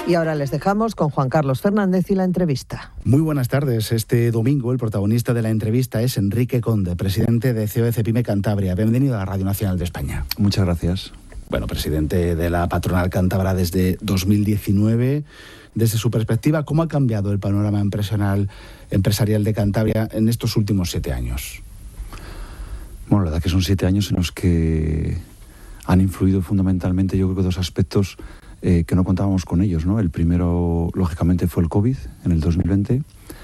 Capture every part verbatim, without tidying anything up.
Y ahora les dejamos con Juan Carlos Fernández y la entrevista. Muy buenas tardes. Este domingo el protagonista de la entrevista es Enrique Conde, presidente de C O E Cepyme Cantabria. Bienvenido a la Radio Nacional de España. Muchas gracias. Bueno, presidente de la patronal cántabra desde dos mil diecinueve. Desde su perspectiva, ¿cómo ha cambiado el panorama empresarial, empresarial de Cantabria en estos últimos siete años? Bueno, la verdad que son siete años en los que han influido fundamentalmente, yo creo que dos aspectos eh, que no contábamos con ellos, ¿no? El primero, lógicamente, fue el COVID en el dos mil veinte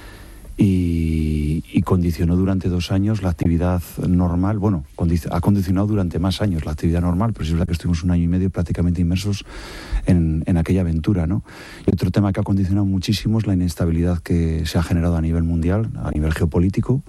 y, y condicionó durante dos años la actividad normal. Bueno, condic- ha condicionado durante más años la actividad normal, pero es verdad que estuvimos un año y medio prácticamente inmersos en, en aquella aventura, ¿no? Y otro tema que ha condicionado muchísimo es la inestabilidad que se ha generado a nivel mundial, a nivel geopolítico,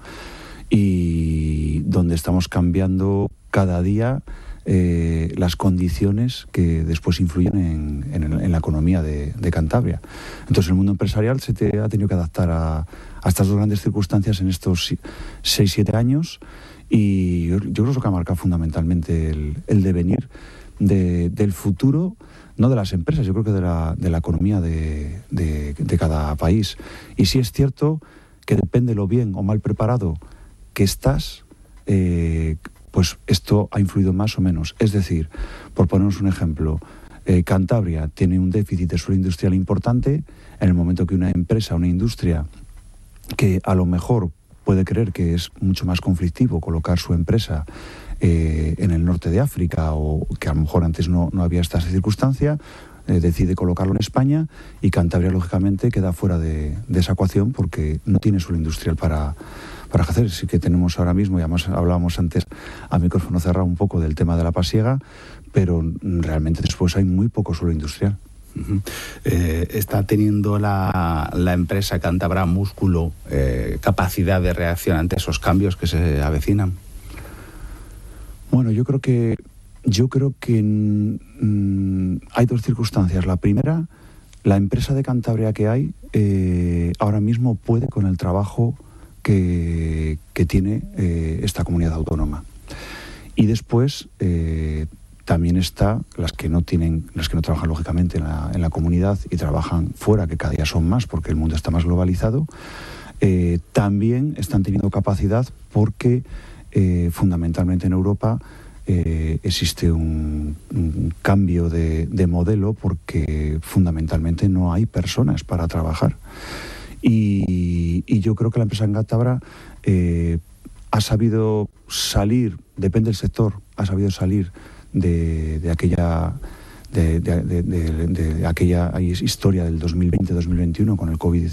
y donde estamos cambiando cada día Eh, las condiciones que después influyen en, en, en la economía de, de Cantabria. Entonces el mundo empresarial se te ha tenido que adaptar a, a estas dos grandes circunstancias en estos seis siete años, y yo, yo creo que es lo que ha marcado fundamentalmente el, el devenir de, del futuro, no de las empresas, yo creo que de la, de la economía de, de, de cada país. Y sí es cierto que depende lo bien o mal preparado que estás, eh, pues esto ha influido más o menos. Es decir, por ponernos un ejemplo, eh, Cantabria tiene un déficit de suelo industrial importante. En el momento que una empresa, una industria, que a lo mejor puede creer que es mucho más conflictivo colocar su empresa eh, en el norte de África, o que a lo mejor antes no, no había esta circunstancia, eh, decide colocarlo en España, y Cantabria, lógicamente, queda fuera de, de esa ecuación porque no tiene suelo industrial para... para hacer. Sí que tenemos ahora mismo, y además hablábamos antes a micrófono cerrado un poco del tema de la pasiega, pero realmente después hay muy poco suelo industrial. Uh-huh. Eh, ¿Está teniendo la, la empresa Cántabra músculo, eh, capacidad de reacción ante esos cambios que se avecinan? Bueno, yo creo que yo creo que mm, hay dos circunstancias. La primera, la empresa de Cantabria que hay eh, ahora mismo puede con el trabajo Que, que tiene eh, esta comunidad autónoma. Y después eh, también está las que no tienen, las que no trabajan lógicamente en la, en la comunidad y trabajan fuera, que cada día son más porque el mundo está más globalizado. Eh, también están teniendo capacidad porque eh, fundamentalmente en Europa eh, existe un, un cambio de, de modelo, porque fundamentalmente no hay personas para trabajar. Y, y yo creo que la empresa en Cántabra eh, ha sabido salir, depende del sector, ha sabido salir de, de aquella de, de, de, de, de aquella historia del dos mil veinte dos mil veintiuno con el COVID.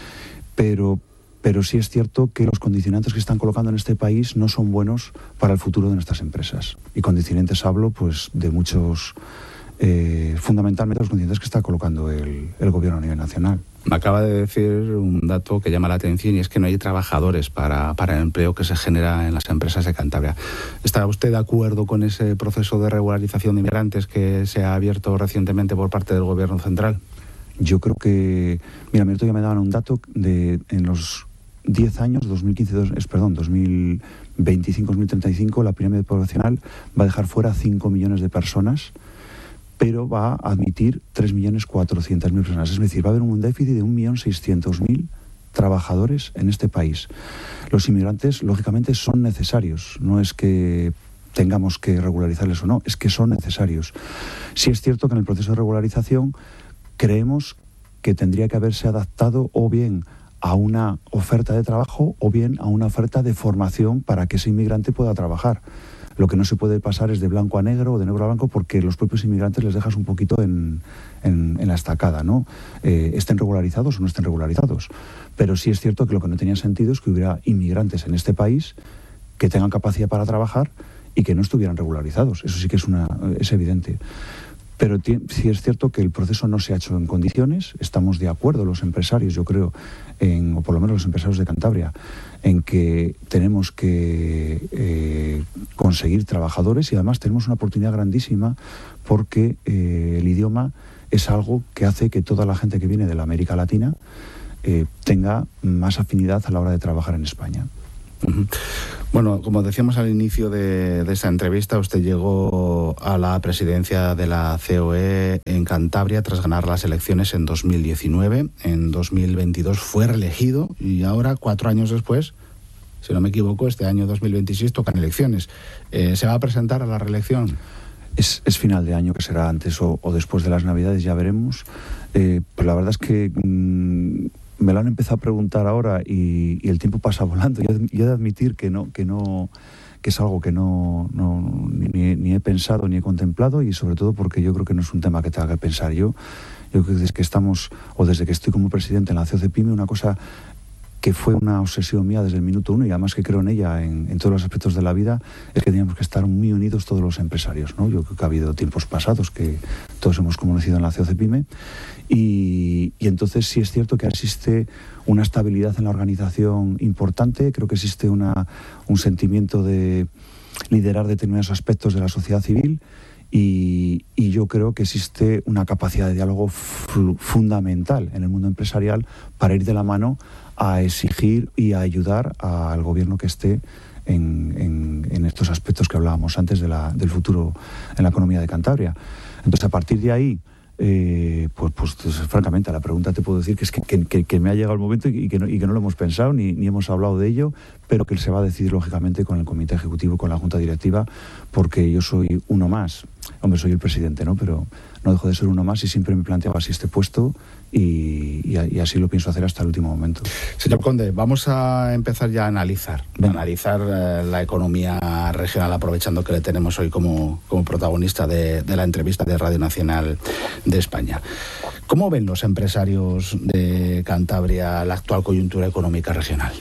Pero, pero sí es cierto que los condicionantes que están colocando en este país no son buenos para el futuro de nuestras empresas. Y condicionantes hablo pues de muchos, eh, fundamentalmente los condicionantes que está colocando el, el gobierno a nivel nacional. Me acaba de decir un dato que llama la atención, y es que no hay trabajadores para, para el empleo que se genera en las empresas de Cantabria. ¿Está usted de acuerdo con ese proceso de regularización de inmigrantes que se ha abierto recientemente por parte del Gobierno central? Yo creo que... Mira, mi otro día me daban un dato de en los diez años, dos mil quince, dos, perdón, dos mil veinticinco dos mil treinta y cinco, la pirámide poblacional va a dejar fuera cinco millones de personas, pero va a admitir tres millones cuatrocientas mil personas. Es decir, va a haber un déficit de un millón seiscientos mil trabajadores en este país. Los inmigrantes, lógicamente, son necesarios. No es que tengamos que regularizarles o no, es que son necesarios. Sí es cierto que en el proceso de regularización creemos que tendría que haberse adaptado o bien a una oferta de trabajo o bien a una oferta de formación para que ese inmigrante pueda trabajar. Lo que no se puede pasar es de blanco a negro o de negro a blanco, porque los propios inmigrantes les dejas un poquito en, en, en la estacada, ¿no? Eh, estén regularizados o no estén regularizados. Pero sí es cierto que lo que no tenía sentido es que hubiera inmigrantes en este país que tengan capacidad para trabajar y que no estuvieran regularizados. Eso sí que es, una, es evidente. Pero t- sí es cierto que el proceso no se ha hecho en condiciones. Estamos de acuerdo los empresarios, yo creo, en, o por lo menos los empresarios de Cantabria, en que tenemos que eh, conseguir trabajadores, y además tenemos una oportunidad grandísima porque eh, el idioma es algo que hace que toda la gente que viene de la América Latina eh, tenga más afinidad a la hora de trabajar en España. Uh-huh. Bueno, como decíamos al inicio de, de esta entrevista, usted llegó a la presidencia de la C O E en Cantabria tras ganar las elecciones en dos mil diecinueve. En dos mil veintidós fue reelegido y ahora, cuatro años después, si no me equivoco, este año dos mil veintiséis tocan elecciones. Eh, ¿Se va a presentar a la reelección? Es, es final de año, que será antes o, o después de las Navidades, ya veremos. Eh, pues la verdad es que mmm, me lo han empezado a preguntar ahora y, y el tiempo pasa volando. Yo, yo he de admitir que no, que no, que es algo que no, no ni, ni he pensado ni he contemplado, y sobre todo porque yo creo que no es un tema que tenga que pensar yo. Yo creo que desde que estamos, o desde que estoy como presidente en la C O C Pyme, una cosa que fue una obsesión mía desde el minuto uno, y además que creo en ella en, en todos los aspectos de la vida, es que teníamos que estar muy unidos todos los empresarios, ¿no? Yo creo que ha habido tiempos pasados que todos hemos conocido en la C O C Pyme, y, y entonces sí es cierto que existe una estabilidad en la organización importante. Creo que existe una, un sentimiento de liderar determinados aspectos de la sociedad civil, y, y yo creo que existe una capacidad de diálogo fu- fundamental en el mundo empresarial para ir de la mano a exigir y a ayudar al gobierno que esté en, en, en estos aspectos que hablábamos antes de la, del futuro en la economía de Cantabria. Entonces, a partir de ahí, eh, pues, pues, pues francamente, a la pregunta te puedo decir que es que, que, que, que me ha llegado el momento y que no, y que no lo hemos pensado ni, ni hemos hablado de ello, pero que se va a decidir lógicamente con el comité ejecutivo, con la junta directiva, porque yo soy uno más. Hombre, soy el presidente, ¿no? Pero no dejo de ser uno más y siempre me planteaba así este puesto, y, y, y así lo pienso hacer hasta el último momento. Señor Conde, vamos a empezar ya a analizar, a analizar eh, la economía regional, aprovechando que le tenemos hoy como, como protagonista de, de la entrevista de Radio Nacional de España. ¿Cómo ven los empresarios de Cantabria la actual coyuntura económica regional?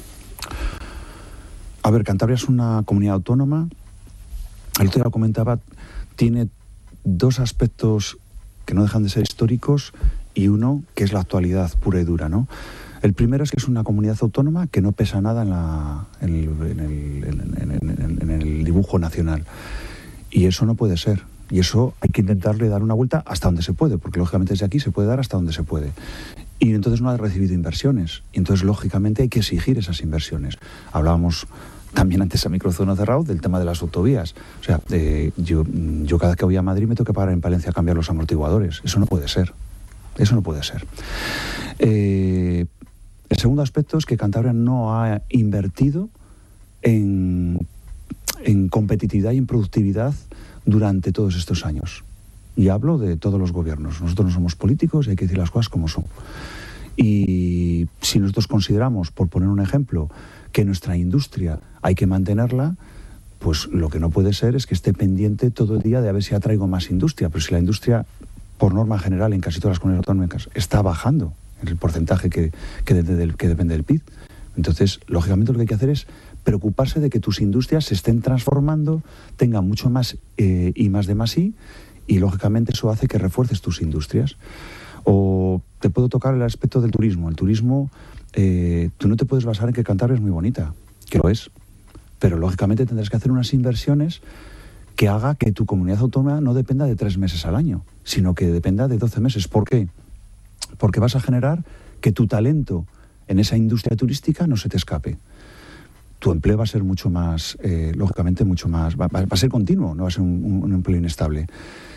A ver, Cantabria es una comunidad autónoma, el otro día lo comentaba, tiene dos aspectos que no dejan de ser históricos y uno que es la actualidad pura y dura, ¿no? El primero es que es una comunidad autónoma que no pesa nada en, la, en, el, en, el, en, el, en el dibujo nacional, y eso no puede ser, y eso hay que intentarle dar una vuelta hasta donde se puede, porque lógicamente desde aquí se puede dar hasta donde se puede, y entonces no ha recibido inversiones, y entonces lógicamente hay que exigir esas inversiones. Hablábamos también antes a micrófono cerrado del tema de las autovías. O sea, eh, yo, yo cada vez que voy a Madrid me tengo que parar en Palencia a cambiar los amortiguadores. Eso no puede ser. Eso no puede ser. Eh, el segundo aspecto es que Cantabria no ha invertido en, en competitividad y en productividad durante todos estos años. Y hablo de todos los gobiernos. Nosotros no somos políticos y hay que decir las cosas como son. Y si nosotros consideramos, por poner un ejemplo, que nuestra industria hay que mantenerla, pues lo que no puede ser es que esté pendiente todo el día de a ver si atraigo más industria. Pero si la industria, por norma general, en casi todas las comunidades autónomas, está bajando en el porcentaje que, que, de, del, que depende del P I B, entonces, lógicamente, lo que hay que hacer es preocuparse de que tus industrias se estén transformando, tengan mucho más eh, I más de más I, y lógicamente eso hace que refuerces tus industrias. O te puedo tocar el aspecto del turismo. El turismo, eh, tú no te puedes basar en que Cantabria es muy bonita, que lo es, pero lógicamente tendrás que hacer unas inversiones que haga que tu comunidad autónoma no dependa de tres meses al año, sino que dependa de doce meses. ¿Por qué? Porque vas a generar que tu talento en esa industria turística no se te escape. Tu empleo va a ser mucho más, eh, lógicamente, mucho más, va, va a ser continuo, no va a ser un, un empleo inestable.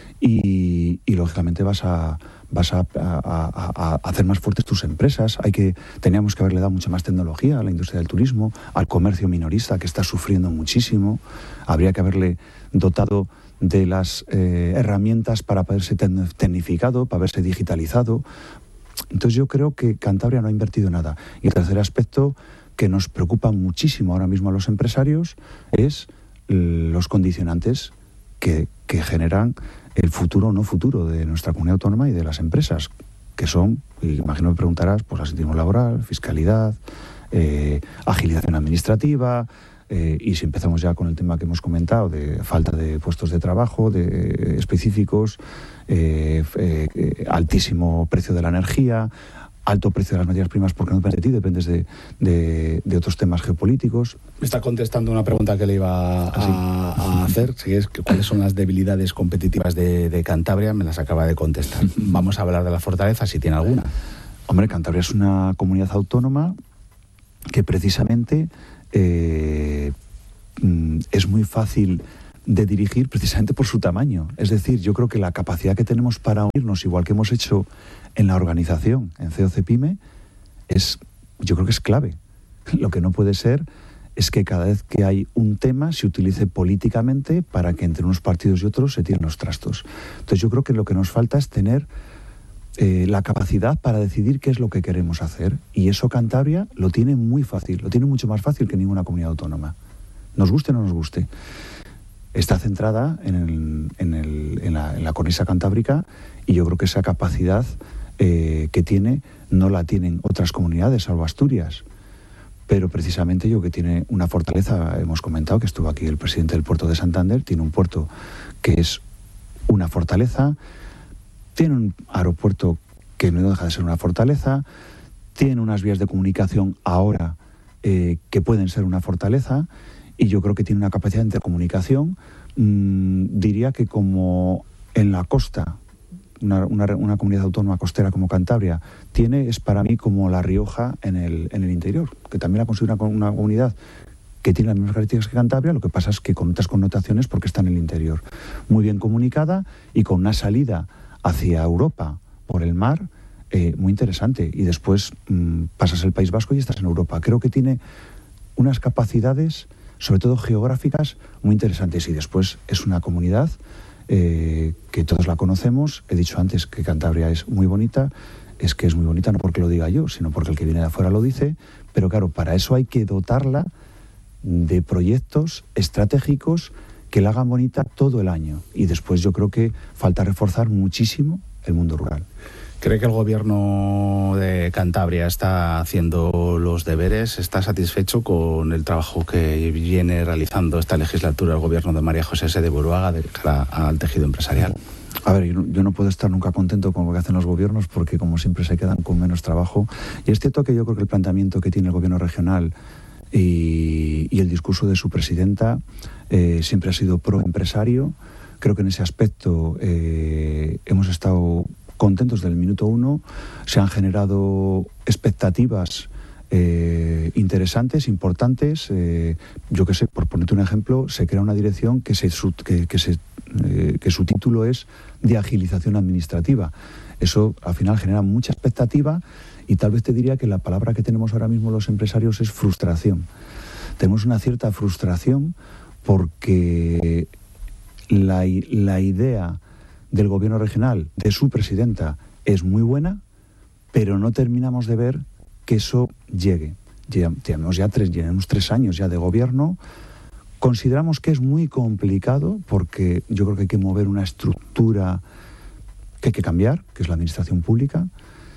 Y, y lógicamente vas a vas a, a, a, a hacer más fuertes tus empresas. Hay que teníamos que haberle dado mucha más tecnología a la industria del turismo, al comercio minorista, que está sufriendo muchísimo. Habría que haberle dotado de las eh, herramientas para haberse tecnificado, para haberse digitalizado. Entonces yo creo que Cantabria no ha invertido nada. Y el tercer aspecto que nos preocupa muchísimo ahora mismo a los empresarios es los condicionantes que, que generan el futuro o no futuro de nuestra comunidad autónoma y de las empresas, que son, y imagino me preguntarás, pues asistencia laboral, fiscalidad, eh, agilización administrativa, eh, y si empezamos ya con el tema que hemos comentado de falta de puestos de trabajo de, eh, específicos, eh, eh, altísimo precio de la energía, alto precio de las materias primas, porque no depende de ti, dependes de, de, de otros temas geopolíticos. Me está contestando una pregunta que le iba a, a hacer, si es que cuáles son las debilidades competitivas de, de Cantabria, me las acaba de contestar. Vamos a hablar de la fortaleza, si tiene alguna. Hombre, Cantabria es una comunidad autónoma que precisamente eh, es muy fácil de dirigir precisamente por su tamaño. Es decir, yo creo que la capacidad que tenemos para unirnos, igual que hemos hecho en la organización, en C O C Pyme, es, yo creo que es clave. Lo que no puede ser es que cada vez que hay un tema se utilice políticamente para que entre unos partidos y otros se tiren los trastos. Entonces yo creo que lo que nos falta es tener eh, la capacidad para decidir qué es lo que queremos hacer. Y eso Cantabria lo tiene muy fácil, lo tiene mucho más fácil que ninguna comunidad autónoma. Nos guste o no nos guste. Está centrada en, el, en, el, en, la, en la cornisa cantábrica y yo creo que esa capacidad eh, que tiene no la tienen otras comunidades, salvo Asturias. Pero precisamente yo que tiene una fortaleza, hemos comentado que estuvo aquí el presidente del puerto de Santander, tiene un puerto que es una fortaleza, tiene un aeropuerto que no deja de ser una fortaleza, tiene unas vías de comunicación ahora eh, que pueden ser una fortaleza, y yo creo que tiene una capacidad de intercomunicación, mmm, diría que como en la costa, Una, una, una comunidad autónoma costera como Cantabria tiene, es para mí como La Rioja en el, en el interior, que también la considero una, una comunidad que tiene las mismas características que Cantabria, lo que pasa es que con otras connotaciones porque está en el interior. Muy bien comunicada y con una salida hacia Europa por el mar eh, muy interesante. Y después mmm, pasas el País Vasco y estás en Europa. Creo que tiene unas capacidades, sobre todo geográficas, muy interesantes. Y después es una comunidad Eh, que todos la conocemos. He dicho antes que Cantabria es muy bonita, es que es muy bonita no porque lo diga yo, sino porque el que viene de afuera lo dice, pero claro, para eso hay que dotarla de proyectos estratégicos que la hagan bonita todo el año, y después yo creo que falta reforzar muchísimo el mundo rural. ¿Cree que el gobierno de Cantabria está haciendo los deberes? ¿Está satisfecho con el trabajo que viene realizando esta legislatura el gobierno de María José S. de Buruaga de cara al tejido empresarial? A ver, yo no, yo no puedo estar nunca contento con lo que hacen los gobiernos porque como siempre se quedan con menos trabajo. Y es cierto que yo creo que el planteamiento que tiene el gobierno regional y, y el discurso de su presidenta eh, siempre ha sido pro empresario. Creo que en ese aspecto eh, hemos estado contentos del minuto uno, se han generado expectativas eh, interesantes, importantes. Eh, yo qué sé, por ponerte un ejemplo, se crea una dirección que, se, que, que, se, eh, que su título es de agilización administrativa. Eso al final genera mucha expectativa y tal vez te diría que la palabra que tenemos ahora mismo los empresarios es frustración. Tenemos una cierta frustración porque la, la idea del gobierno regional, de su presidenta, es muy buena, pero no terminamos de ver que eso llegue. Llevamos ya tres, llevamos tres años ya de gobierno. Consideramos que es muy complicado porque yo creo que hay que mover una estructura que hay que cambiar, que es la administración pública,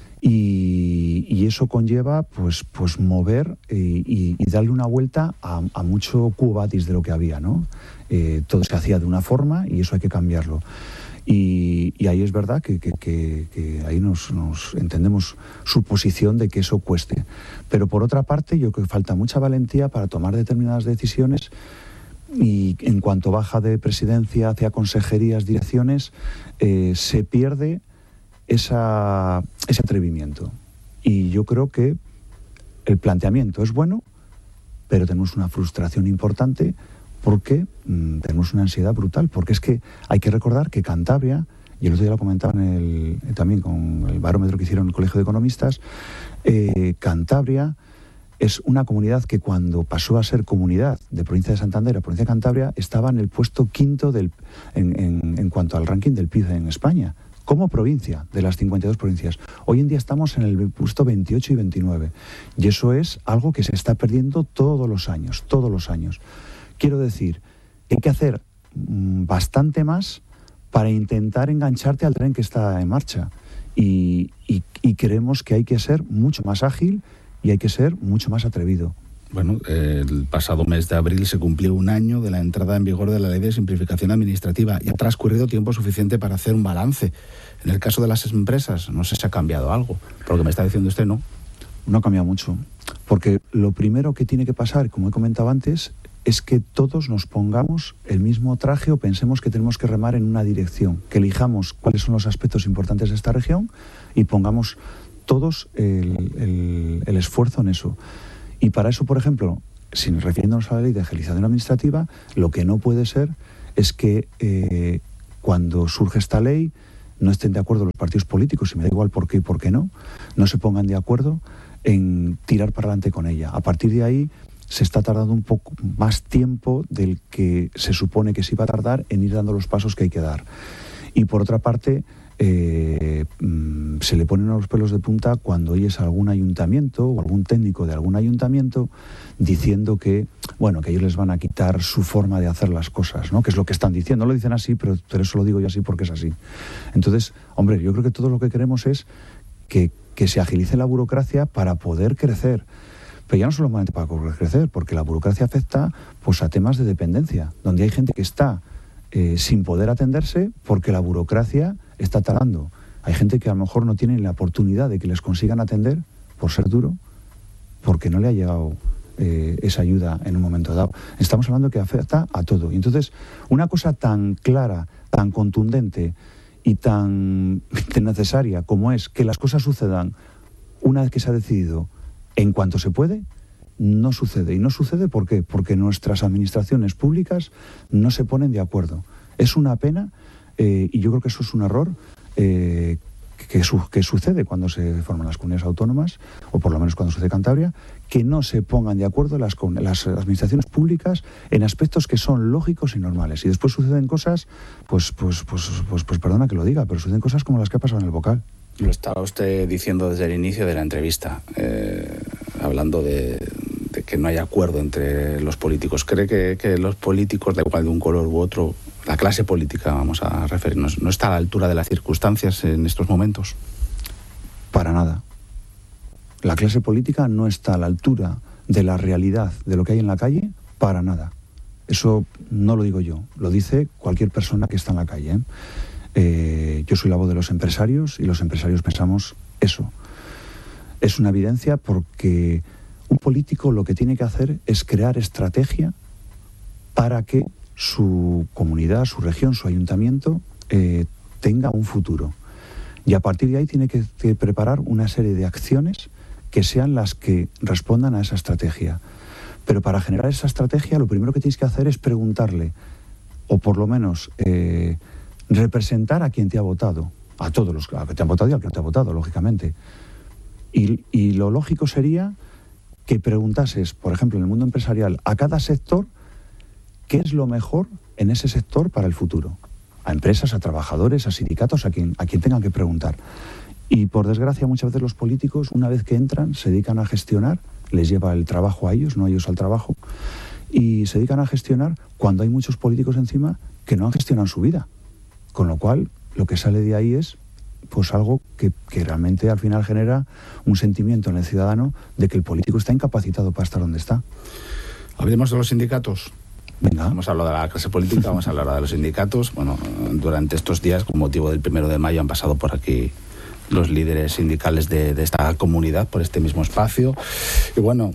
y, y eso conlleva pues, pues mover y, y, y darle una vuelta a, a mucho cubatis de lo que había, ¿no? Eh, todo se hacía de una forma y eso hay que cambiarlo. Y, y ahí es verdad que, que, que, que ahí nos, nos entendemos su posición de que eso cueste. Pero por otra parte, yo creo que falta mucha valentía para tomar determinadas decisiones y en cuanto baja de presidencia hacia consejerías, direcciones, eh, se pierde esa, ese atrevimiento. Y yo creo que el planteamiento es bueno, pero tenemos una frustración importante porque mmm, tenemos una ansiedad brutal, porque es que hay que recordar que Cantabria, y el otro día lo comentaba en el, también con el barómetro que hicieron en el Colegio de Economistas, eh, Cantabria es una comunidad que cuando pasó a ser comunidad de provincia de Santander a provincia de Cantabria estaba en el puesto quinto del, en, en, en cuanto al ranking del P I B en España, como provincia de las cincuenta y dos provincias. Hoy en día estamos en el puesto veintiocho y veintinueve, y eso es algo que se está perdiendo todos los años, todos los años. Quiero decir, hay que hacer bastante más para intentar engancharte al tren que está en marcha. Y, y, y creemos que hay que ser mucho más ágil y hay que ser mucho más atrevido. Bueno, eh, el pasado mes de abril se cumplió un año de la entrada en vigor de la Ley de Simplificación Administrativa y ha transcurrido tiempo suficiente para hacer un balance. En el caso de las empresas, no sé si ha cambiado algo. Por lo que me está diciendo usted, ¿no? No ha cambiado mucho. Porque lo primero que tiene que pasar, como he comentado antes, es que todos nos pongamos el mismo traje o pensemos que tenemos que remar en una dirección, que elijamos cuáles son los aspectos importantes de esta región y pongamos todos el, el, el esfuerzo en eso. Y para eso, por ejemplo, sin refiriéndonos a la ley de agilización administrativa, lo que no puede ser es que eh, cuando surge esta ley no estén de acuerdo los partidos políticos, y me da igual por qué y por qué no, no se pongan de acuerdo en tirar para adelante con ella. A partir de ahí se está tardando un poco más tiempo del que se supone que se iba a tardar en ir dando los pasos que hay que dar. Y por otra parte, eh, mmm, se le ponen a los pelos de punta cuando oyes a algún ayuntamiento o algún técnico de algún ayuntamiento diciendo que, bueno, que ellos les van a quitar su forma de hacer las cosas, ¿no? Que es lo que están diciendo. No lo dicen así, pero, pero eso lo digo yo así porque es así. Entonces, hombre, yo creo que todo lo que queremos es que, que se agilice la burocracia para poder crecer. Pero ya no solamente para poder crecer, porque la burocracia afecta pues, a temas de dependencia, donde hay gente que está eh, sin poder atenderse porque la burocracia está tardando. Hay gente que a lo mejor no tiene la oportunidad de que les consigan atender, por ser duro, porque no le ha llegado eh, esa ayuda en un momento dado. Estamos hablando que afecta a todo. Y entonces, una cosa tan clara, tan contundente y tan necesaria como es que las cosas sucedan una vez que se ha decidido en cuanto se puede, no sucede. ¿Y no sucede por qué? Porque nuestras administraciones públicas no se ponen de acuerdo. Es una pena eh, y yo creo que eso es un error eh, que, su, que sucede cuando se forman las comunidades autónomas, o por lo menos cuando sucede Cantabria, que no se pongan de acuerdo las, las administraciones públicas en aspectos que son lógicos y normales. Y después suceden cosas, pues, pues, pues, pues, pues perdona que lo diga, pero suceden cosas como las que ha pasado en el Bocal. Lo estaba usted diciendo desde el inicio de la entrevista, eh, hablando de, de que no hay acuerdo entre los políticos. ¿Cree que, que los políticos, da igual de un color u otro, la clase política, vamos a referirnos, no está a la altura de las circunstancias en estos momentos? Para nada. La clase política no está a la altura de la realidad de lo que hay en la calle, para nada. Eso no lo digo yo, lo dice cualquier persona que está en la calle, ¿eh? Eh, yo soy la voz de los empresarios y los empresarios pensamos eso. Es una evidencia porque un político lo que tiene que hacer es crear estrategia para que su comunidad, su región, su ayuntamiento eh, tenga un futuro. Y a partir de ahí tiene que, que preparar una serie de acciones que sean las que respondan a esa estrategia. Pero para generar esa estrategia lo primero que tienes que hacer es preguntarle, o por lo menos Eh, representar a quien te ha votado, a todos los a que te han votado y al que no te ha votado, lógicamente. Y, y lo lógico sería que preguntases, por ejemplo, en el mundo empresarial, a cada sector, qué es lo mejor en ese sector para el futuro. A empresas, a trabajadores, a sindicatos, a quien, a quien tengan que preguntar. Y por desgracia, muchas veces los políticos, una vez que entran, se dedican a gestionar, les lleva el trabajo a ellos, no ellos al trabajo, y se dedican a gestionar cuando hay muchos políticos encima que no han gestionado su vida. Con lo cual, lo que sale de ahí es pues algo que, que realmente al final genera un sentimiento en el ciudadano de que el político está incapacitado para estar donde está. Hablemos de los sindicatos. Venga. Hemos hablado de la clase política, vamos a hablar ahora de los sindicatos. Bueno, durante estos días, con motivo del primero de mayo, han pasado por aquí los líderes sindicales de, de esta comunidad, por este mismo espacio. Y bueno,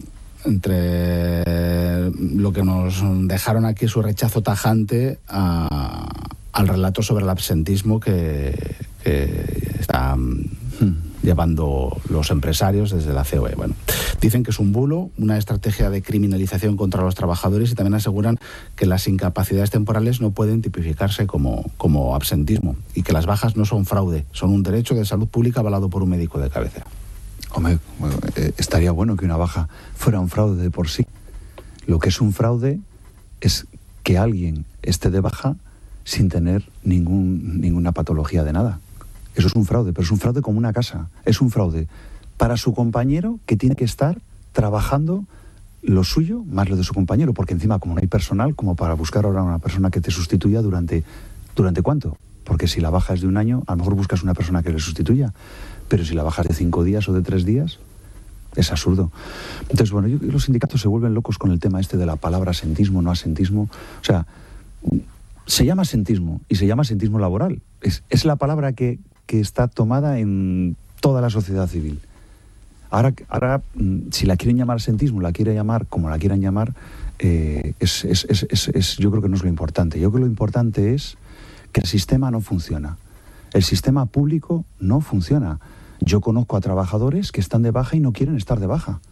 entre lo que nos dejaron aquí, su rechazo tajante a... al relato sobre el absentismo que, que están hmm. llevando los empresarios desde la C O E. Bueno, dicen que es un bulo, una estrategia de criminalización contra los trabajadores, y también aseguran que las incapacidades temporales no pueden tipificarse como, como absentismo y que las bajas no son fraude, son un derecho de salud pública avalado por un médico de cabecera. Hombre, bueno, eh, estaría bueno que una baja fuera un fraude de por sí. Lo que es un fraude es que alguien esté de baja sin tener ningún, ninguna patología de nada. Eso es un fraude, pero es un fraude como una casa. Es un fraude para su compañero, que tiene que estar trabajando lo suyo más lo de su compañero, porque encima, como no hay personal, como para buscar ahora una persona que te sustituya durante, ¿durante cuánto? Porque si la baja es de un año, a lo mejor buscas una persona que le sustituya, pero si la baja es de cinco días o de tres días, es absurdo. Entonces, bueno, yo, los sindicatos se vuelven locos con el tema este de la palabra asentismo, no asentismo. O sea, se llama asentismo y se llama asentismo laboral. Es, es la palabra que, que está tomada en toda la sociedad civil. Ahora, ahora, si la quieren llamar asentismo, la quieren llamar como la quieran llamar, eh, es, es, es, es, es, yo creo que no es lo importante. Yo creo que lo importante es que el sistema no funciona. El sistema público no funciona. Yo conozco a trabajadores que están de baja y no quieren estar de baja.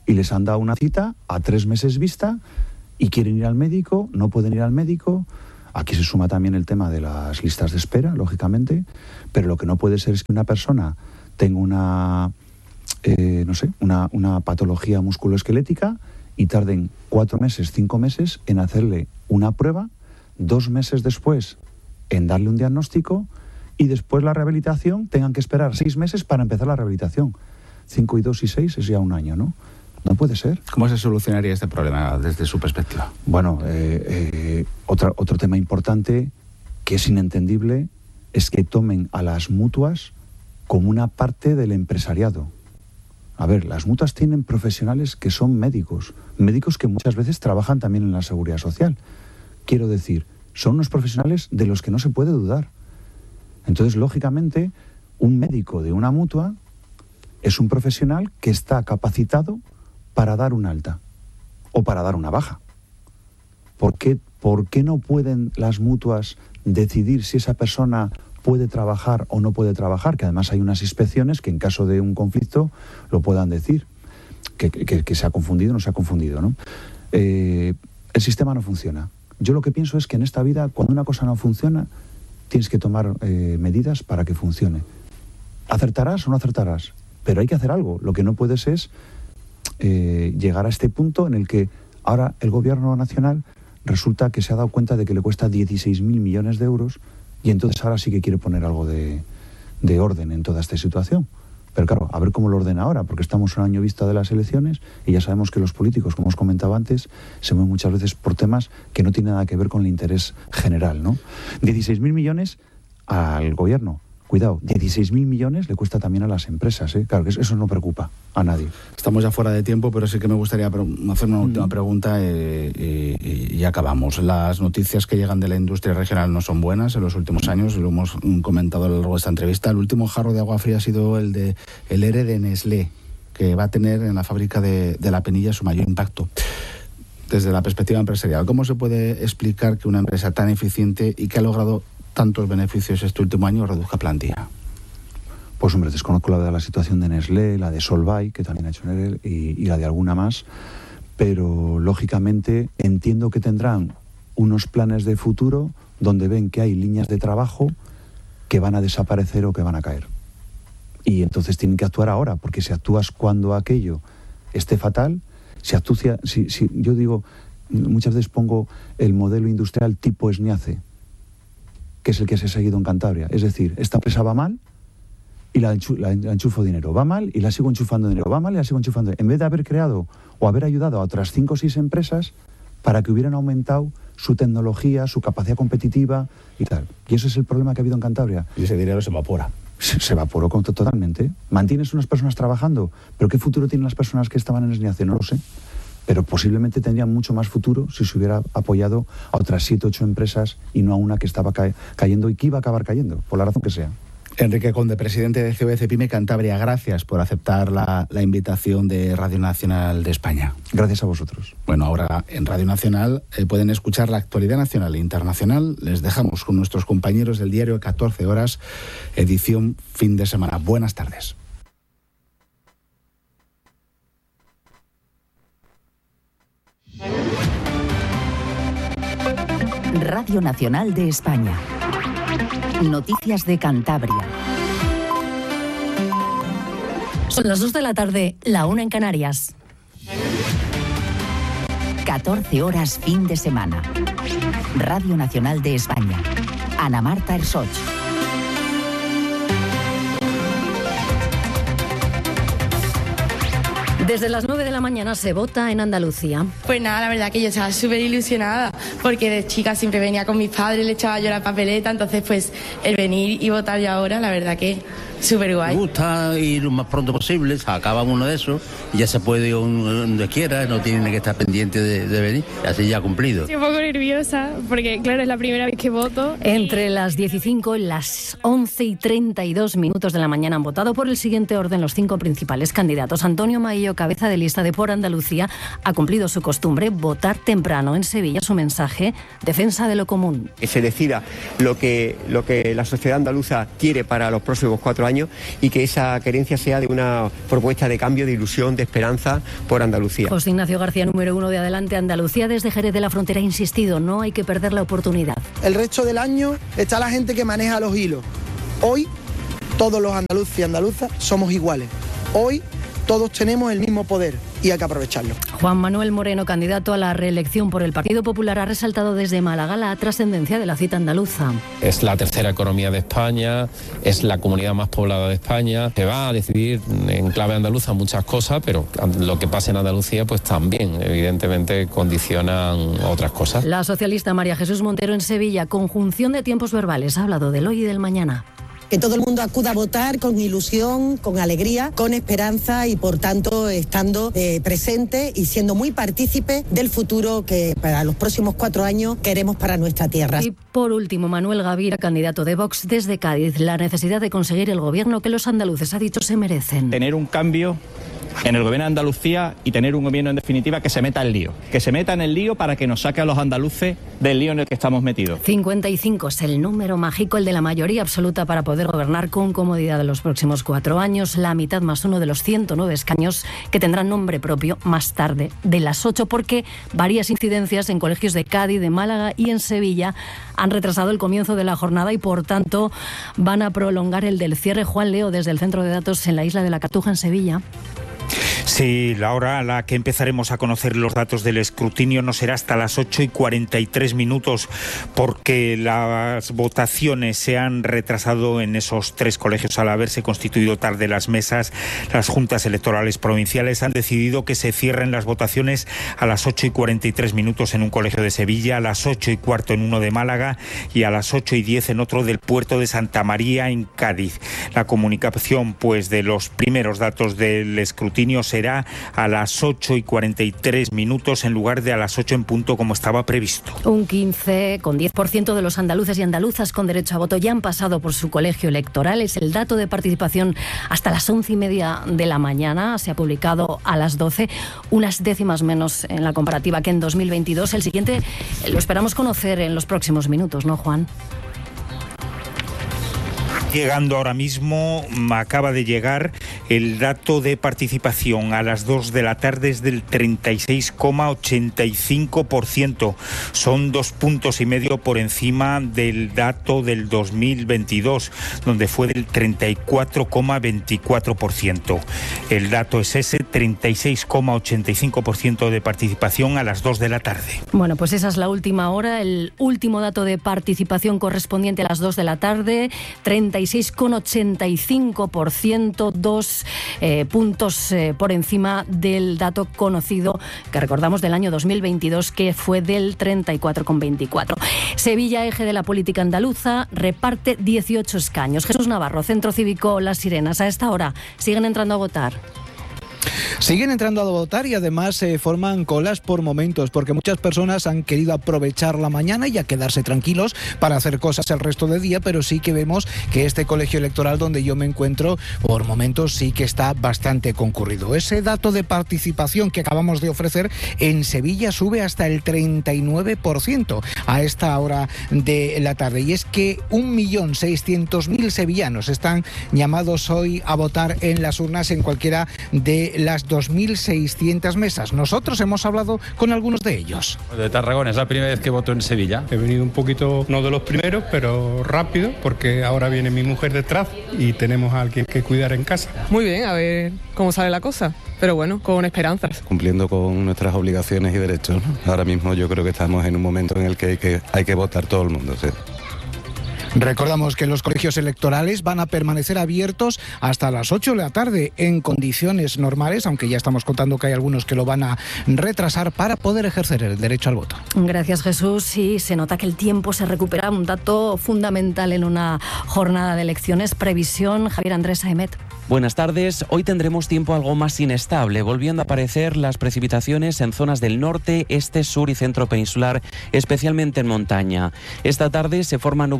y les han dado una cita a tres meses vista y quieren ir al médico, no pueden ir al médico. Aquí se suma también el tema de las listas de espera, lógicamente, pero lo que no puede ser es que una persona tenga una, eh, no sé, una, una patología musculoesquelética y tarden cuatro meses, cinco meses en hacerle una prueba, dos meses después en darle un diagnóstico y después la rehabilitación tengan que esperar seis meses para empezar la rehabilitación. Cinco y dos y seis es ya un año, ¿no? No puede ser. ¿Cómo se solucionaría este problema desde su perspectiva? Bueno, eh, eh, otra, otro tema importante que es inentendible es que tomen a las mutuas como una parte del empresariado. A ver, las mutuas tienen profesionales que son médicos, médicos que muchas veces trabajan también en la seguridad social. Quiero decir, son unos profesionales de los que no se puede dudar. Entonces, lógicamente, un médico de una mutua es un profesional que está capacitado para dar un alta o para dar una baja. ¿Por qué, por qué no pueden las mutuas decidir si esa persona puede trabajar o no puede trabajar? Que además hay unas inspecciones que en caso de un conflicto lo puedan decir, que, que, que se ha confundido o no se ha confundido, ¿no? Eh, el sistema no funciona. Yo lo que pienso es que en esta vida, cuando una cosa no funciona, tienes que tomar eh, medidas para que funcione. ¿Acertarás o no acertarás? Pero hay que hacer algo. Lo que no puedes es eh, llegar a este punto en el que ahora el gobierno nacional resulta que se ha dado cuenta de que le cuesta dieciséis mil millones de euros y entonces ahora sí que quiere poner algo de, de orden en toda esta situación. Pero claro, a ver cómo lo ordena ahora, porque estamos a un año vista de las elecciones y ya sabemos que los políticos, como os comentaba antes, se mueven muchas veces por temas que no tienen nada que ver con el interés general, ¿no? dieciséis mil millones al gobierno. Cuidado, dieciséis mil millones le cuesta también a las empresas, ¿eh? Claro, que eso no preocupa a nadie. Estamos ya fuera de tiempo, pero sí que me gustaría hacer una última pregunta eh, eh, y acabamos. Las noticias que llegan de la industria regional no son buenas en los últimos años, lo hemos comentado a lo largo de esta entrevista. El último jarro de agua fría ha sido el de el ERE de Nestlé, que va a tener en la fábrica de, de La Penilla su mayor impacto. Desde la perspectiva empresarial, ¿cómo se puede explicar que una empresa tan eficiente y que ha logrado tantos beneficios este último año reduzca plantilla? Pues hombre, desconozco la de la situación de Nestlé, la de Solvay, que también ha hecho Nestlé, y, y la de alguna más, pero lógicamente entiendo que tendrán unos planes de futuro donde ven que hay líneas de trabajo que van a desaparecer o que van a caer. Y entonces tienen que actuar ahora, porque si actúas cuando aquello esté fatal, si actúas, si, si, yo digo, muchas veces pongo el modelo industrial tipo Esniace, que es el que se ha seguido en Cantabria. Es decir, esta empresa va mal y la, enchu la enchufo dinero. Va mal y la sigo enchufando dinero. Va mal y la sigo enchufando dinero. En vez de haber creado o haber ayudado a otras cinco o seis empresas para que hubieran aumentado su tecnología, su capacidad competitiva y tal. Y ese es el problema que ha habido en Cantabria. Y ese dinero se evapora. Se, se evaporó totalmente. Mantienes unas personas trabajando, pero ¿qué futuro tienen las personas que estaban en Esniace? No lo sé. Pero posiblemente tendrían mucho más futuro si se hubiera apoyado a otras siete o ocho empresas y no a una que estaba ca cayendo y que iba a acabar cayendo, por la razón que sea. Enrique Conde, presidente de C O E Cepime Cantabria, gracias por aceptar la, la invitación de Radio Nacional de España. Gracias a vosotros. Bueno, ahora en Radio Nacional eh, pueden escuchar la actualidad nacional e internacional. Les dejamos con nuestros compañeros del diario catorce horas, edición fin de semana. Buenas tardes. Radio Nacional de España. Noticias de Cantabria. Son las dos de la tarde, la una en Canarias. catorce horas fin de semana. Radio Nacional de España. Ana Marta Ersoch. Desde las nueve de la mañana se vota en Andalucía. Pues nada, la verdad que yo estaba súper ilusionada, porque de chica siempre venía con mis padres, le echaba yo la papeleta, entonces pues el venir y votar yo ahora, la verdad que súper guay. Me gusta ir lo más pronto posible, se acaba uno de esos y ya se puede ir donde quiera, no tiene que estar pendiente de, de venir, así ya cumplido. Estoy un poco nerviosa porque claro, es la primera vez que voto. Entre las diez y cinco y las once y treinta y dos minutos de la mañana han votado por el siguiente orden los cinco principales candidatos. Antonio Maillo, cabeza de lista de Por Andalucía, ha cumplido su costumbre, votar temprano en Sevilla. Su mensaje, defensa de lo común. Que se decida lo que, lo que la sociedad andaluza quiere para los próximos cuatro años y que esa querencia sea de una propuesta de cambio, de ilusión, de esperanza por Andalucía. José Ignacio García, número uno de Adelante Andalucía, desde Jerez de la Frontera, ha insistido, no hay que perder la oportunidad. El resto del año está la gente que maneja los hilos. Hoy todos los andaluces y andaluzas somos iguales. Hoy todos tenemos el mismo poder y hay que aprovecharlo. Juan Manuel Moreno, candidato a la reelección por el Partido Popular, ha resaltado desde Málaga la trascendencia de la cita andaluza. Es la tercera economía de España, es la comunidad más poblada de España. Se va a decidir en clave andaluza muchas cosas, pero lo que pasa en Andalucía pues también evidentemente condicionan otras cosas. La socialista María Jesús Montero en Sevilla, conjunción de tiempos verbales, ha hablado del hoy y del mañana. Que todo el mundo acuda a votar con ilusión, con alegría, con esperanza y por tanto estando eh, presente y siendo muy partícipe del futuro que para los próximos cuatro años queremos para nuestra tierra. Y por último, Manuel Gavira, candidato de Vox desde Cádiz, la necesidad de conseguir el gobierno que los andaluces, ha dicho, se merecen. Tener un cambio en el gobierno de Andalucía y tener un gobierno en definitiva que se meta en el lío, que se meta en el lío para que nos saque a los andaluces del lío en el que estamos metidos. cincuenta y cinco es el número mágico, el de la mayoría absoluta para poder gobernar con comodidad en los próximos cuatro años, la mitad más uno de los ciento nueve escaños que tendrán nombre propio más tarde de las ocho, porque varias incidencias en colegios de Cádiz, de Málaga y en Sevilla han retrasado el comienzo de la jornada y por tanto van a prolongar el del cierre. Juan Leo, desde el Centro de Datos en la isla de la Cartuja, en Sevilla. Sí, la hora a la que empezaremos a conocer los datos del escrutinio no será hasta las ocho y cuarenta y tres minutos, porque las votaciones se han retrasado en esos tres colegios. Al haberse constituido tarde las mesas, las juntas electorales provinciales han decidido que se cierren las votaciones a las ocho y cuarenta y tres minutos en un colegio de Sevilla, a las ocho y cuarto en uno de Málaga y a las ocho y diez en otro del puerto de Santa María, en Cádiz. La comunicación, pues, de los primeros datos del escrutinio será a las ocho y cuarenta y tres minutos en lugar de a las ocho en punto como estaba previsto. Un quince con diez por ciento de los andaluces y andaluzas con derecho a voto ya han pasado por su colegio electoral. Es el dato de participación hasta las once y media de la mañana. Se ha publicado a las doce, unas décimas menos en la comparativa que en dos mil veintidós. El siguiente lo esperamos conocer en los próximos minutos, ¿no, Juan? Llegando ahora mismo, acaba de llegar el dato de participación a las dos de la tarde, es del treinta y seis coma ochenta y cinco por ciento. Son dos puntos y medio por encima del dato del dos mil veintidós, donde fue del treinta y cuatro coma veinticuatro por ciento. El dato es ese, treinta y seis coma ochenta y cinco por ciento de participación a las dos de la tarde. Bueno, pues esa es la última hora, el último dato de participación correspondiente a las dos de la tarde, treinta y seis coma ochenta y cinco por ciento, dos eh, puntos eh, por encima del dato conocido, que recordamos del año dos mil veintidós, que fue del treinta y cuatro coma veinticuatro. Sevilla, eje de la política andaluza, reparte dieciocho escaños. Jesús Navarro, Centro Cívico Las Sirenas, a esta hora siguen entrando a votar. Siguen entrando a votar y además se eh, forman colas por momentos, porque muchas personas han querido aprovechar la mañana y a quedarse tranquilos para hacer cosas el resto del día, pero sí que vemos que este colegio electoral donde yo me encuentro por momentos sí que está bastante concurrido. Ese dato de participación que acabamos de ofrecer en Sevilla sube hasta el treinta y nueve por ciento a esta hora de la tarde, y es que un millón seiscientos mil sevillanos están llamados hoy a votar en las urnas en cualquiera de las dos mil seiscientas mesas. Nosotros hemos hablado con algunos de ellos. De Tarragona, es la primera vez que voto en Sevilla. He venido un poquito, no de los primeros, pero rápido, porque ahora viene mi mujer detrás y tenemos a alguien que cuidar en casa. Muy bien, a ver cómo sale la cosa, pero bueno, con esperanzas. Cumpliendo con nuestras obligaciones y derechos, ¿no? Ahora mismo yo creo que estamos en un momento en el que hay que, hay que votar todo el mundo, ¿sí? Recordamos que los colegios electorales van a permanecer abiertos hasta las ocho de la tarde en condiciones normales, aunque ya estamos contando que hay algunos que lo van a retrasar para poder ejercer el derecho al voto. Gracias, Jesús. Sí, se nota que el tiempo se recupera, un dato fundamental en una jornada de elecciones. Previsión, Javier Andrés Aimet. Buenas tardes. Hoy tendremos tiempo algo más inestable, volviendo a aparecer las precipitaciones en zonas del norte, este, sur y centro peninsular, especialmente en montaña. Esta tarde se forma nubosidad de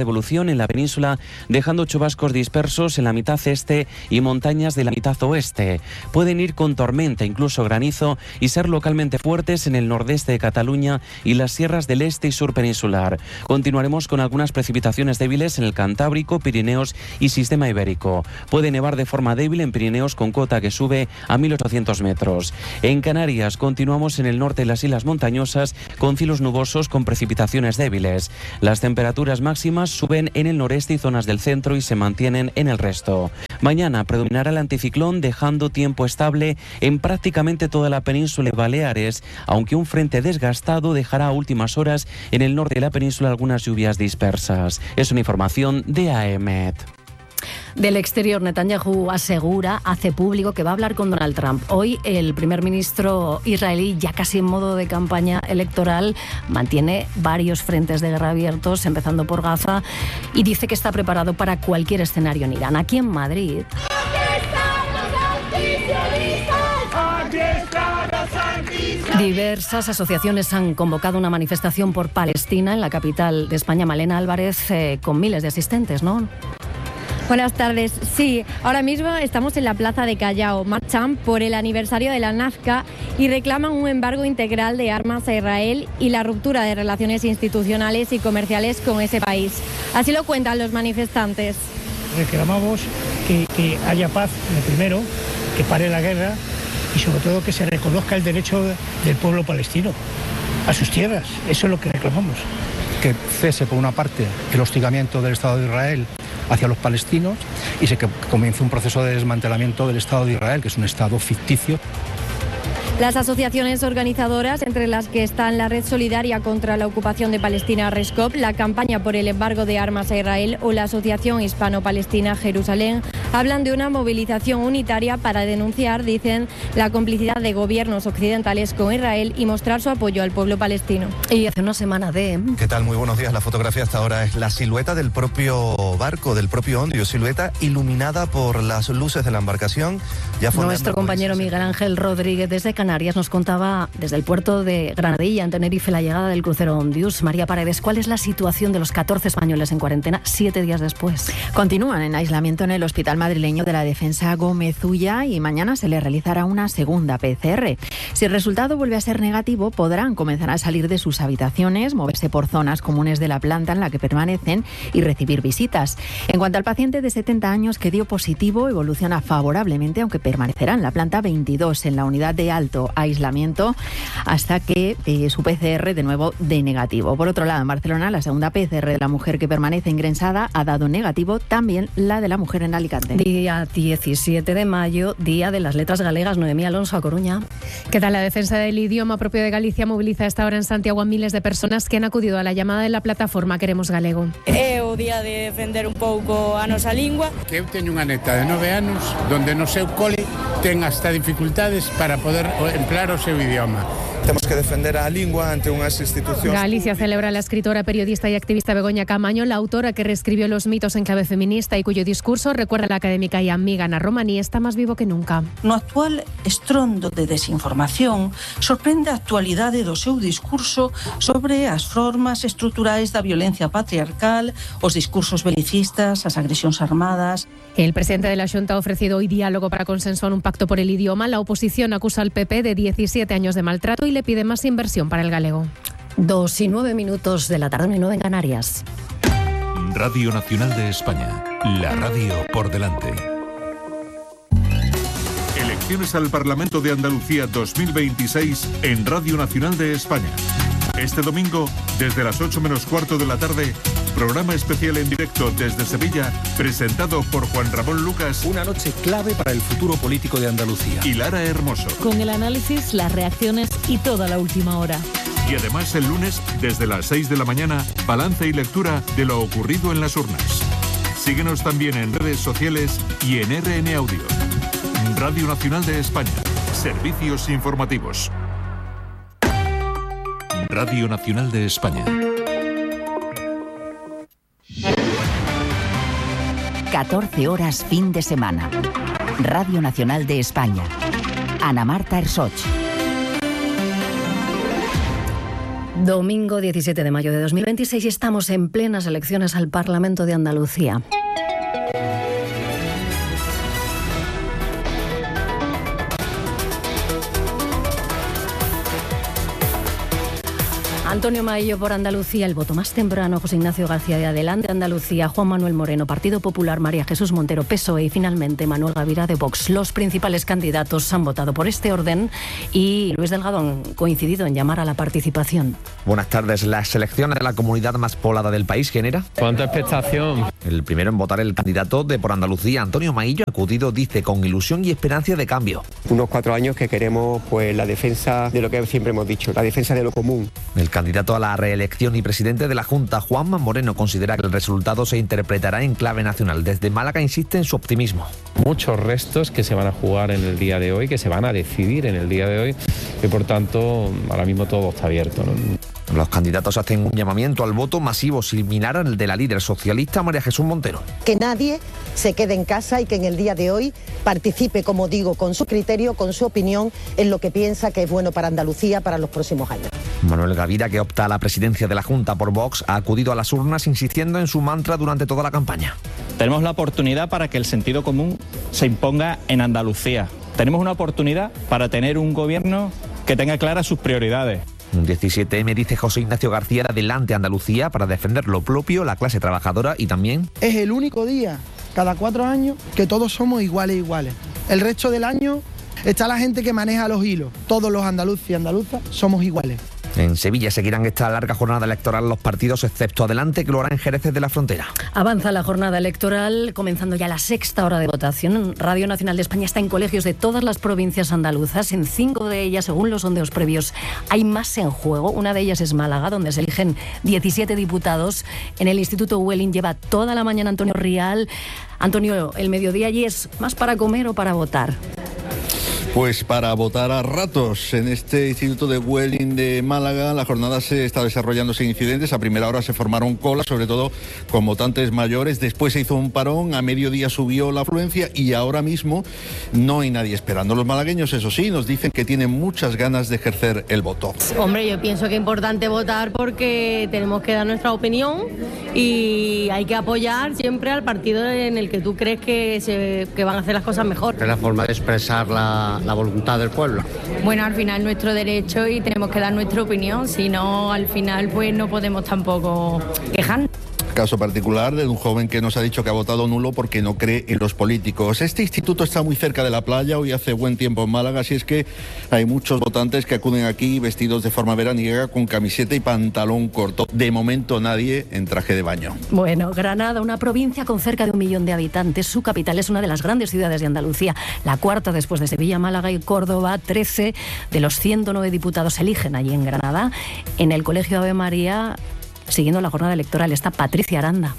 evolución en la península, dejando chubascos dispersos en la mitad este y montañas de la mitad oeste. Pueden ir con tormenta, incluso granizo, y ser localmente fuertes en el nordeste de Cataluña y las sierras del este y sur peninsular. Continuaremos con algunas precipitaciones débiles en el Cantábrico, Pirineos y Sistema Ibérico. Puede nevar de forma débil en Pirineos con cota que sube a mil ochocientos metros. En Canarias continuamos en el norte de las islas montañosas con cielos nubosos con precipitaciones débiles. Las temperaturas máximas suben en el noreste y zonas del centro y se mantienen en el resto. Mañana predominará el anticiclón, dejando tiempo estable en prácticamente toda la península y Baleares, aunque un frente desgastado dejará a últimas horas en el norte de la península algunas lluvias dispersas. Es una información de A E M E T. Del exterior, Netanyahu asegura, hace público que va a hablar con Donald Trump. Hoy el primer ministro israelí, ya casi en modo de campaña electoral, mantiene varios frentes de guerra abiertos, empezando por Gaza, y dice que está preparado para cualquier escenario en Irán. Aquí en Madrid... Diversas asociaciones han convocado una manifestación por Palestina en la capital de España. Malena Álvarez, eh, con miles de asistentes, ¿no? Buenas tardes. Sí, ahora mismo estamos en la plaza de Callao. Marchan por el aniversario de la Nazca y reclaman un embargo integral de armas a Israel y la ruptura de relaciones institucionales y comerciales con ese país. Así lo cuentan los manifestantes. Reclamamos que, que haya paz, lo primero, que pare la guerra y sobre todo que se reconozca el derecho del pueblo palestino a sus tierras. Eso es lo que reclamamos. Que cese por una parte el hostigamiento del Estado de Israel hacia los palestinos y se que comience un proceso de desmantelamiento del Estado de Israel, que es un Estado ficticio. Las asociaciones organizadoras, entre las que están la Red Solidaria contra la Ocupación de Palestina, RESCOP, la Campaña por el Embargo de Armas a Israel o la Asociación Hispano-Palestina Jerusalén, hablan de una movilización unitaria para denunciar, dicen, la complicidad de gobiernos occidentales con Israel y mostrar su apoyo al pueblo palestino. Y hace una semana de... ¿Qué tal? Muy buenos días. La fotografía hasta ahora es la silueta del propio barco, del propio Ondio, silueta iluminada por las luces de la embarcación. Ya Nuestro compañero Miguel Ángel Rodríguez desde Canarias nos contaba desde el puerto de Granadilla, en Tenerife, la llegada del crucero Ondius. María Paredes, ¿cuál es la situación de los catorce españoles en cuarentena siete días después? Continúan en aislamiento en el Hospital Madrileño de la Defensa Gómez Ulla y mañana se les realizará una segunda P C R. Si el resultado vuelve a ser negativo, podrán comenzar a salir de sus habitaciones, moverse por zonas comunes de la planta en la que permanecen y recibir visitas. En cuanto al paciente de setenta años que dio positivo, evoluciona favorablemente, aunque permanecerá en la planta veintidós en la unidad de alto aislamiento hasta que eh, su P C R de nuevo dé negativo. Por otro lado, en Barcelona, la segunda P C R de la mujer que permanece ingresada ha dado negativo, también la de la mujer en Alicante. Día diecisiete de mayo, Día de las Letras Galegas. Noemí Alonso, a Coruña. ¿Qué tal? La defensa del idioma propio de Galicia moviliza a esta hora en Santiago a miles de personas que han acudido a la llamada de la plataforma Queremos Galego. É o día de defender un pouco a nosa lingua. Que eu teño unha neta de nove anos donde no seu cole ten hasta dificultades para poder emplear o seu idioma. Temos que defender a lingua ante unhas institucións. Galicia celebra a la escritora, periodista y activista Begoña Camaño, la autora que reescribió los mitos en clave feminista y cuyo discurso, recuerda la académica y amiga Ana Romaní, está más vivo que nunca. No actual estrondo de desinformación, sorprende a actualidade do seu discurso sobre as formas estruturais da violencia patriarcal, os discursos belicistas, as agresións armadas. El presidente de la Xunta ha ofrecido hoy diálogo para consensuar un pacto por el idioma. La oposición acusa al P P de diecisiete años de maltrato y le pide más inversión para el galego. Dos y nueve minutos de la tarde, y nueve en Canarias. Radio Nacional de España, la radio por delante. Elecciones al Parlamento de Andalucía dos mil veintiséis en Radio Nacional de España. Este domingo, desde las ocho menos cuarto de la tarde, programa especial en directo desde Sevilla, presentado por Juan Ramón Lucas. Una noche clave para el futuro político de Andalucía. Y Lara Hermoso. Con el análisis, las reacciones y toda la última hora. Y además el lunes, desde las seis de la mañana, balance y lectura de lo ocurrido en las urnas. Síguenos también en redes sociales y en R N Audio. Radio Nacional de España. Servicios informativos. Radio Nacional de España. catorce horas fin de semana. Radio Nacional de España. Ana Marta Ersoch. Domingo diecisiete de mayo de dos mil veintiséis y estamos en plenas elecciones al Parlamento de Andalucía. Antonio Maillo por Andalucía, el voto más temprano, José Ignacio García de Adelante Andalucía, Juan Manuel Moreno, Partido Popular, María Jesús Montero, P S O E y finalmente Manuel Gavira de Vox. Los principales candidatos han votado por este orden y Luis Delgado han coincidido en llamar a la participación. Buenas tardes. La selección de la comunidad más poblada del país genera... ¿Cuánta expectación? El primero en votar, el candidato de Por Andalucía, Antonio Maillo, acudido, dice, con ilusión y esperanza de cambio. Unos cuatro años que queremos pues la defensa de lo que siempre hemos dicho, la defensa de lo común. El candidato a la reelección y presidente de la Junta, Juanma Moreno, considera que el resultado se interpretará en clave nacional. Desde Málaga insiste en su optimismo. Muchos restos que se van a jugar en el día de hoy, que se van a decidir en el día de hoy, y por tanto ahora mismo todo está abierto, ¿no? Los candidatos hacen un llamamiento al voto masivo similar al de la líder socialista María Jesús Montero. Que nadie se quede en casa y que en el día de hoy participe, como digo, con su criterio, con su opinión, en lo que piensa que es bueno para Andalucía para los próximos años. Manuel Gavira, que opta a la presidencia de la Junta por Vox, ha acudido a las urnas insistiendo en su mantra durante toda la campaña. Tenemos la oportunidad para que el sentido común se imponga en Andalucía. Tenemos una oportunidad para tener un gobierno que tenga claras sus prioridades. Un diecisiete eme, dice José Ignacio García, Adelante Andalucía, para defender lo propio, la clase trabajadora y también... Es el único día, cada cuatro años, que todos somos iguales iguales. El resto del año está la gente que maneja los hilos. Todos los andaluces y andaluzas somos iguales. En Sevilla seguirán esta larga jornada electoral los partidos, excepto Adelante, que lo hará en Jerez de la Frontera. Avanza la jornada electoral, comenzando ya la sexta hora de votación. Radio Nacional de España está en colegios de todas las provincias andaluzas. En cinco de ellas, según los sondeos previos, hay más en juego. Una de ellas es Málaga, donde se eligen diecisiete diputados. En el Instituto Welling lleva toda la mañana Antonio Rial. Antonio, el mediodía allí es más para comer o para votar. Pues para votar a ratos. En este Instituto de Welling de Málaga la jornada se está desarrollando sin incidentes. A primera hora se formaron colas, sobre todo con votantes mayores. Después se hizo un parón, a mediodía subió la afluencia y ahora mismo no hay nadie esperando. Los malagueños, eso sí, nos dicen que tienen muchas ganas de ejercer el voto. Hombre, yo pienso que es importante votar porque tenemos que dar nuestra opinión y hay que apoyar siempre al partido en el que tú crees que, se, que van a hacer las cosas mejor. Es la forma de expresar la la voluntad del pueblo. Bueno, al final nuestro derecho y tenemos que dar nuestra opinión, si no al final pues no podemos tampoco quejarnos. Caso particular de un joven que nos ha dicho que ha votado nulo porque no cree en los políticos. Este instituto está muy cerca de la playa, hoy hace buen tiempo en Málaga, así es que hay muchos votantes que acuden aquí vestidos de forma veraniega con camiseta y pantalón corto. De momento nadie en traje de baño. Bueno, Granada, una provincia con cerca de un millón de habitantes. Su capital es una de las grandes ciudades de Andalucía, la cuarta después de Sevilla, Málaga y Córdoba. trece de los ciento nueve diputados se eligen allí en Granada. En el Colegio Ave María, siguiendo la jornada electoral, está Patricia Aranda.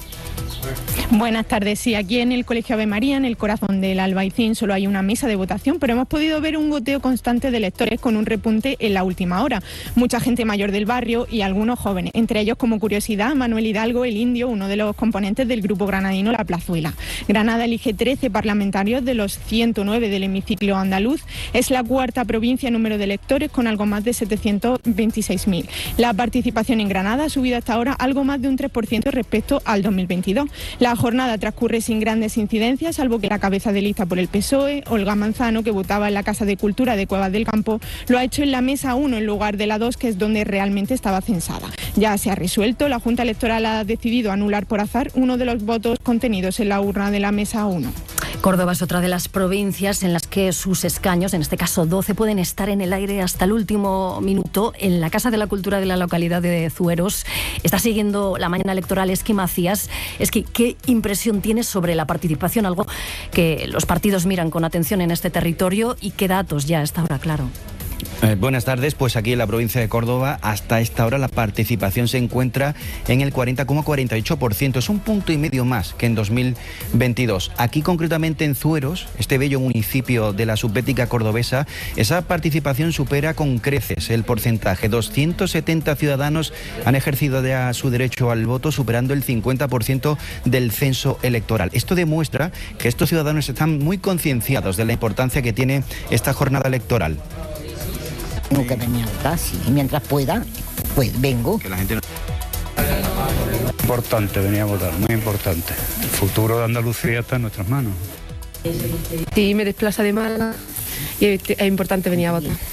Buenas tardes. Sí, aquí en el Colegio Ave María, en el corazón del Albaicín, solo hay una mesa de votación, pero hemos podido ver un goteo constante de electores con un repunte en la última hora. Mucha gente mayor del barrio y algunos jóvenes, entre ellos, como curiosidad, Manuel Hidalgo, el indio, uno de los componentes del grupo granadino La Plazuela. Granada elige trece parlamentarios de los ciento nueve del hemiciclo andaluz. Es la cuarta provincia en número de electores, con algo más de setecientos veintiséis mil. La participación en Granada ha subido hasta ahora algo más de un tres por ciento respecto al dos mil veintidós. La jornada transcurre sin grandes incidencias, salvo que la cabeza de lista por el P S O E, Olga Manzano, que votaba en la Casa de Cultura de Cuevas del Campo, lo ha hecho en la mesa uno en lugar de la dos, que es donde realmente estaba censada. Ya se ha resuelto, la Junta Electoral ha decidido anular por azar uno de los votos contenidos en la urna de la mesa uno. Córdoba es otra de las provincias en las que sus escaños, en este caso doce, pueden estar en el aire hasta el último minuto. En la Casa de la Cultura de la localidad de Zueros está siguiendo la mañana electoral Esqui Macías. Es que, ¿qué impresión tienes sobre la participación? Algo que los partidos miran con atención en este territorio, y qué datos ya está ahora, claro. Eh, buenas tardes, pues aquí en la provincia de Córdoba hasta esta hora la participación se encuentra en el cuarenta coma cuarenta y ocho por ciento, es un punto y medio más que en dos mil veintidós. Aquí concretamente en Zueros, este bello municipio de la subbética cordobesa, esa participación supera con creces el porcentaje. doscientos setenta ciudadanos han ejercido ya su derecho al voto, superando el cincuenta por ciento del censo electoral. Esto demuestra que estos ciudadanos están muy concienciados de la importancia que tiene esta jornada electoral. Tengo que venir a votar, sí, mientras pueda, pues vengo. Que la gente no... Importante venir a votar, muy importante. El futuro de Andalucía está en nuestras manos. Sí, me desplaza de Málaga y es importante venir a votar.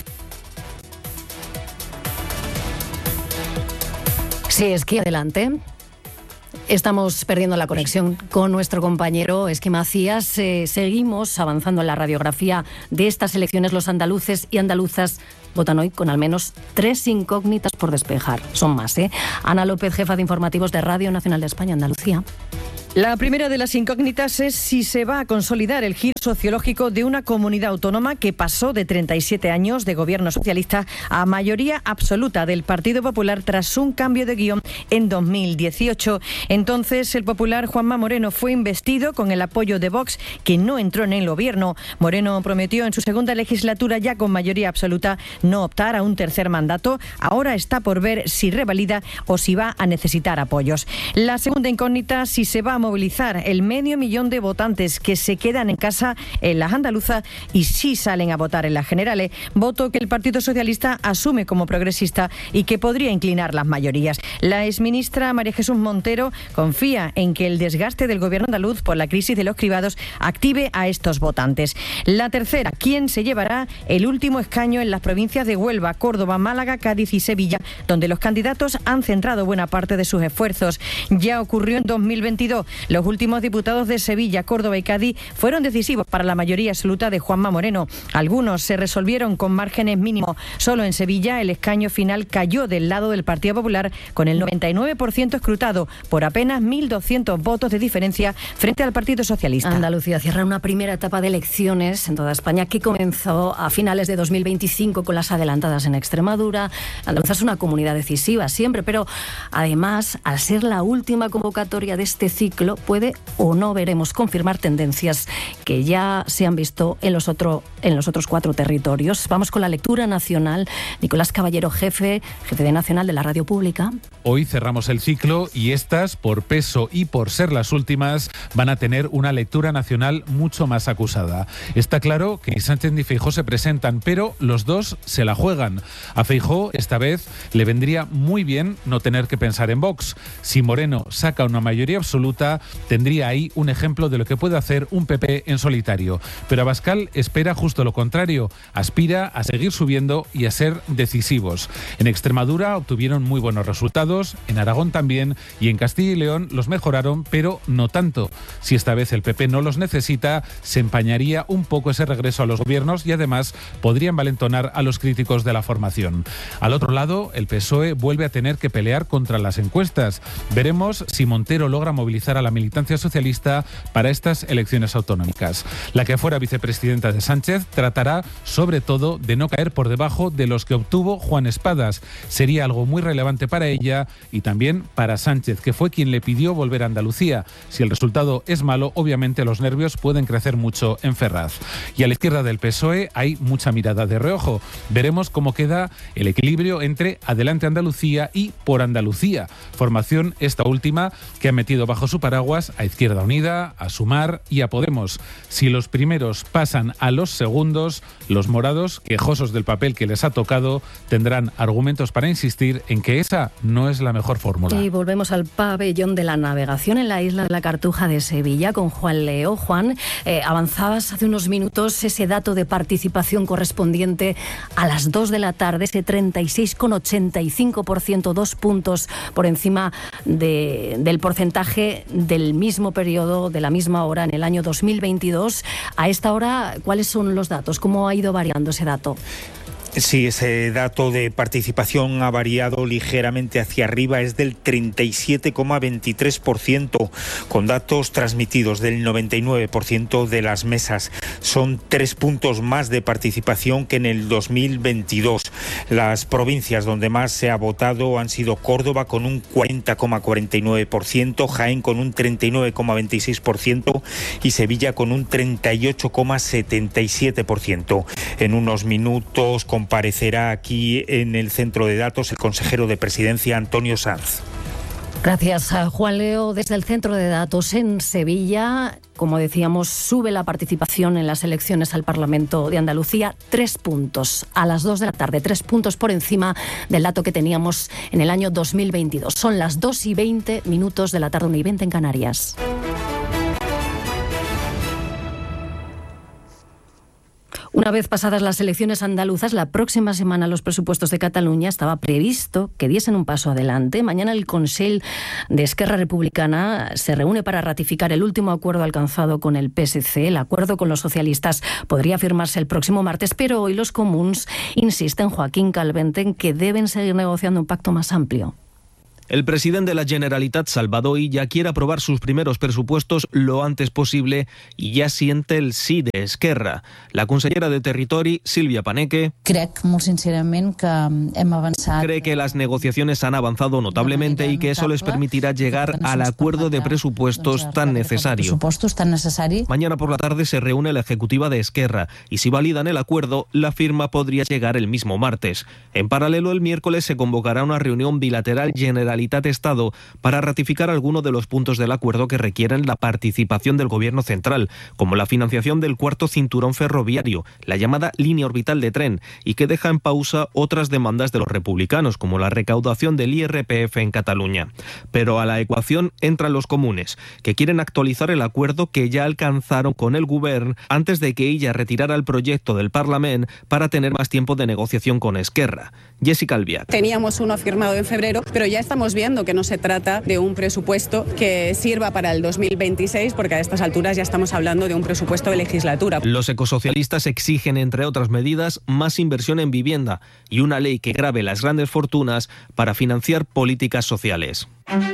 Sí, es que adelante. Estamos perdiendo la conexión con nuestro compañero Esqui Macías. Eh, seguimos avanzando en la radiografía de estas elecciones. Los andaluces y andaluzas votan hoy con al menos tres incógnitas por despejar. Son más, ¿eh? Ana López, jefa de informativos de Radio Nacional de España, Andalucía. La primera de las incógnitas es si se va a consolidar el giro sociológico de una comunidad autónoma que pasó de treinta y siete años de gobierno socialista a mayoría absoluta del Partido Popular tras un cambio de guión en dos mil dieciocho. Entonces, el popular Juanma Moreno fue investido con el apoyo de Vox, que no entró en el gobierno. Moreno prometió en su segunda legislatura, ya con mayoría absoluta, no optar a un tercer mandato. Ahora está por ver si revalida o si va a necesitar apoyos. La segunda incógnita, si se va a movilizar el medio millón de votantes que se quedan en casa en las andaluzas y sí salen a votar en las generales, voto que el Partido Socialista asume como progresista y que podría inclinar las mayorías. La exministra María Jesús Montero confía en que el desgaste del gobierno andaluz por la crisis de los cribados active a estos votantes. La tercera, ¿quién se llevará el último escaño en las provincias de Huelva, Córdoba, Málaga, Cádiz y Sevilla, donde los candidatos han centrado buena parte de sus esfuerzos? Ya ocurrió en dos mil veintidós. Los últimos diputados de Sevilla, Córdoba y Cádiz fueron decisivos para la mayoría absoluta de Juanma Moreno. Algunos se resolvieron con márgenes mínimos. Solo en Sevilla el escaño final cayó del lado del Partido Popular con el noventa y nueve por ciento escrutado, por apenas mil doscientos votos de diferencia frente al Partido Socialista. Andalucía cierra una primera etapa de elecciones en toda España que comenzó a finales de dos mil veinticinco con las adelantadas en Extremadura. Andalucía es una comunidad decisiva siempre, pero además, al ser la última convocatoria de este ciclo, puede o no veremos confirmar tendencias que ya se han visto en los, otro, en los otros cuatro territorios. Vamos con la lectura nacional. Nicolás Caballero, jefe, jefe de Nacional de la Radio Pública. Hoy cerramos el ciclo y estas, por peso y por ser las últimas, van a tener una lectura nacional mucho más acusada. Está claro que ni Sánchez ni Feijóo se presentan, pero los dos se la juegan. A Feijóo esta vez le vendría muy bien no tener que pensar en Vox. Si Moreno saca una mayoría absoluta, tendría ahí un ejemplo de lo que puede hacer un P P en solitario. Pero Abascal espera justo lo contrario, aspira a seguir subiendo y a ser decisivos. En Extremadura obtuvieron muy buenos resultados, en Aragón también, y en Castilla y León los mejoraron, pero no tanto. Si esta vez el P P no los necesita, se empañaría un poco ese regreso a los gobiernos y además podrían valentonar a los críticos de la formación. Al otro lado, el P S O E vuelve a tener que pelear contra las encuestas. Veremos si Montero logra movilizar a la militancia socialista para estas elecciones autonómicas. La que fuera vicepresidenta de Sánchez tratará sobre todo de no caer por debajo de los que obtuvo Juan Espadas. Sería algo muy relevante para ella y también para Sánchez, que fue quien le pidió volver a Andalucía. Si el resultado es malo, obviamente los nervios pueden crecer mucho en Ferraz. Y a la izquierda del P S O E hay mucha mirada de reojo. Veremos cómo queda el equilibrio entre Adelante Andalucía y Por Andalucía, formación esta última que ha metido bajo su paraguas a Izquierda Unida, a Sumar y a Podemos. Si los primeros pasan a los segundos, los morados, quejosos del papel que les ha tocado, tendrán argumentos para insistir en que esa no es la mejor fórmula. Y volvemos al pabellón de la navegación en la isla de la Cartuja de Sevilla con Juan Leo. Juan, eh, avanzabas hace unos minutos ese dato de participación correspondiente a las dos de la tarde, ese treinta y seis coma ochenta y cinco por ciento, dos puntos por encima de, del porcentaje del mismo periodo, de la misma hora en el año dos mil veintidós. A esta hora, ¿cuáles son los datos? ¿Cómo ha ido variando ese dato? Sí, ese dato de participación ha variado ligeramente hacia arriba, es del treinta y siete coma veintitrés por ciento, con datos transmitidos del noventa y nueve por ciento de las mesas. Son tres puntos más de participación que en el dos mil veintidós. Las provincias donde más se ha votado han sido Córdoba con un cuarenta coma cuarenta y nueve por ciento, Jaén con un treinta y nueve coma veintiséis por ciento y Sevilla con un treinta y ocho coma setenta y siete por ciento. En unos minutos comparecerá aquí en el centro de datos el consejero de Presidencia, Antonio Sanz. Gracias a Juan Leo. Desde el Centro de Datos en Sevilla, como decíamos, sube la participación en las elecciones al Parlamento de Andalucía tres puntos a las dos de la tarde, tres puntos por encima del dato que teníamos en el año dos mil veintidós. Son las dos y veinte minutos de la tarde, una y veinte en Canarias. Una vez pasadas las elecciones andaluzas, la próxima semana los presupuestos de Cataluña estaba previsto que diesen un paso adelante. Mañana el Consell de Esquerra Republicana se reúne para ratificar el último acuerdo alcanzado con el P S C. El acuerdo con los socialistas podría firmarse el próximo martes, pero hoy los comuns insisten, Joaquín Calvente, en que deben seguir negociando un pacto más amplio. El presidente de la Generalitat, Salvador Illa, quiere aprobar sus primeros presupuestos lo antes posible y ya siente el sí de Esquerra. La consellera de Territori, Sílvia Paneque, crec molt sincerament que hem avançat. Cree que las negociaciones han avanzado notablemente y que eso les permitirá llegar al acuerdo de presupuestos tan necesario. Mañana por la tarde se reúne la ejecutiva de Esquerra y si validan el acuerdo, la firma podría llegar el mismo martes. En paralelo, el miércoles se convocará una reunión bilateral general Estado para ratificar algunos de los puntos del acuerdo que requieren la participación del Gobierno central, como la financiación del cuarto cinturón ferroviario, la llamada línea orbital de tren, y que deja en pausa otras demandas de los republicanos, como la recaudación del I R P F en Cataluña. Pero a la ecuación entran los comunes, que quieren actualizar el acuerdo que ya alcanzaron con el Govern antes de que ella retirara el proyecto del Parlament para tener más tiempo de negociación con Esquerra. Jessica Albiach. Teníamos uno firmado en febrero, pero ya estamos viendo que no se trata de un presupuesto que sirva para el dos mil veintiséis, porque a estas alturas ya estamos hablando de un presupuesto de legislatura. Los ecosocialistas exigen, entre otras medidas, más inversión en vivienda y una ley que grave las grandes fortunas para financiar políticas sociales.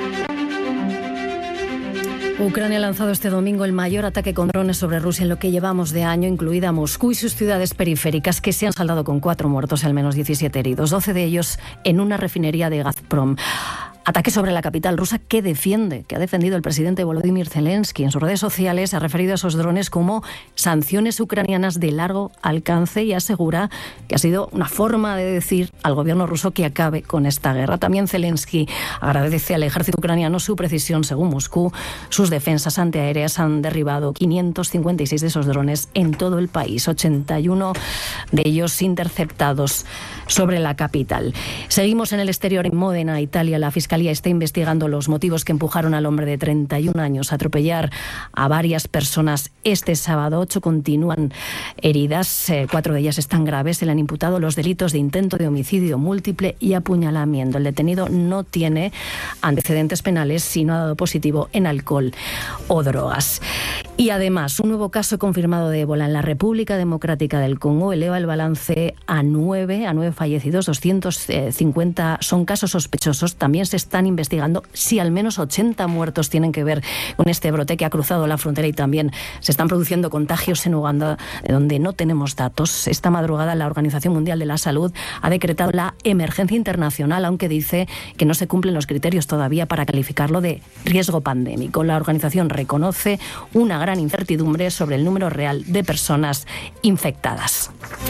Ucrania ha lanzado este domingo el mayor ataque con drones sobre Rusia en lo que llevamos de año, incluida Moscú y sus ciudades periféricas, que se han saldado con cuatro muertos y al menos diecisiete heridos, doce de ellos en una refinería de Gazprom. Ataque sobre la capital rusa que defiende, que ha defendido el presidente Volodymyr Zelensky. En sus redes sociales ha referido a esos drones como sanciones ucranianas de largo alcance y asegura que ha sido una forma de decir al gobierno ruso que acabe con esta guerra. También Zelensky agradece al ejército ucraniano su precisión. Según Moscú, sus defensas antiaéreas han derribado quinientos cincuenta y seis de esos drones en todo el país, ochenta y uno de ellos interceptados sobre la capital. Seguimos en el exterior, en Módena, Italia. La Fiscalía está investigando los motivos que empujaron al hombre de treinta y un años a atropellar a varias personas este sábado. Ocho continúan heridas, eh, cuatro de ellas están graves. Se le han imputado los delitos de intento de homicidio múltiple y apuñalamiento. El detenido no tiene antecedentes penales, sino ha dado positivo en alcohol o drogas. Y además, un nuevo caso confirmado de ébola en la República Democrática del Congo eleva el balance a nueve, a nueve fallecidos, doscientos cincuenta son casos sospechosos. También se están investigando si al menos ochenta muertos tienen que ver con este brote que ha cruzado la frontera, y también se están produciendo contagios en Uganda, donde no tenemos datos. Esta madrugada la Organización Mundial de la Salud ha decretado la emergencia internacional, aunque dice que no se cumplen los criterios todavía para calificarlo de riesgo pandémico. La organización reconoce una gran incertidumbre sobre el número real de personas infectadas.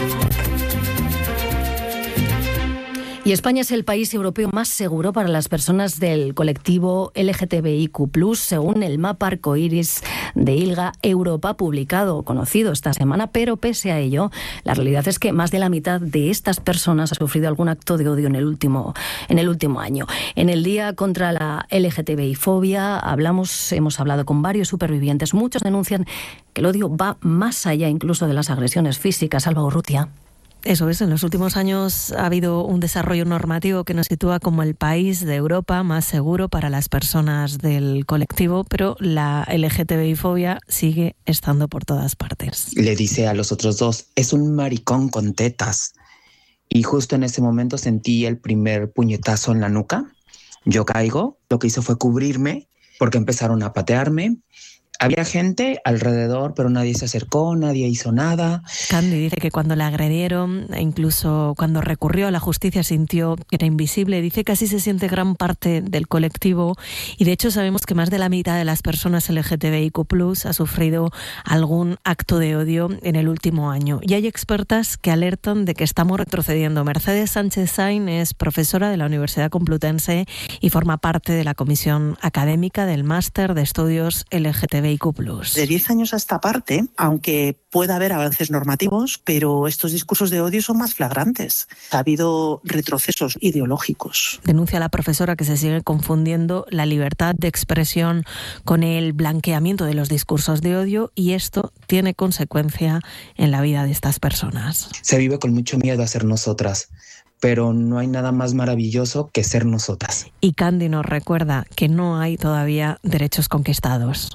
Y España es el país europeo más seguro para las personas del colectivo L G T B I Q plus, según el mapa arcoíris de ILGA Europa, publicado, conocido esta semana, pero pese a ello, la realidad es que más de la mitad de estas personas ha sufrido algún acto de odio en el último, en el último año. En el Día contra la L G T B I fobia hablamos, hemos hablado con varios supervivientes. Muchos denuncian que el odio va más allá incluso de las agresiones físicas. Alba Urrutia. Eso es, en los últimos años ha habido un desarrollo normativo que nos sitúa como el país de Europa más seguro para las personas del colectivo, pero la L G T B I fobia sigue estando por todas partes. Le dice a los otros dos, es un maricón con tetas. Y justo en ese momento sentí el primer puñetazo en la nuca. Yo caigo, lo que hice fue cubrirme porque empezaron a patearme. Había gente alrededor, pero nadie se acercó, nadie hizo nada. Candy dice que cuando la agredieron, e incluso cuando recurrió a la justicia, sintió que era invisible. Dice que así se siente gran parte del colectivo y de hecho sabemos que más de la mitad de las personas L G T B I Q plus ha sufrido algún acto de odio en el último año. Y hay expertas que alertan de que estamos retrocediendo. Mercedes Sánchez Sain es profesora de la Universidad Complutense y forma parte de la comisión académica del Máster de Estudios L G T B I Q plus. De diez años a esta parte, aunque pueda haber avances normativos, pero estos discursos de odio son más flagrantes. Ha habido retrocesos ideológicos. Denuncia la profesora que se sigue confundiendo la libertad de expresión con el blanqueamiento de los discursos de odio y esto tiene consecuencia en la vida de estas personas. Se vive con mucho miedo a ser nosotras, pero no hay nada más maravilloso que ser nosotras. Y Candy nos recuerda que no hay todavía derechos conquistados.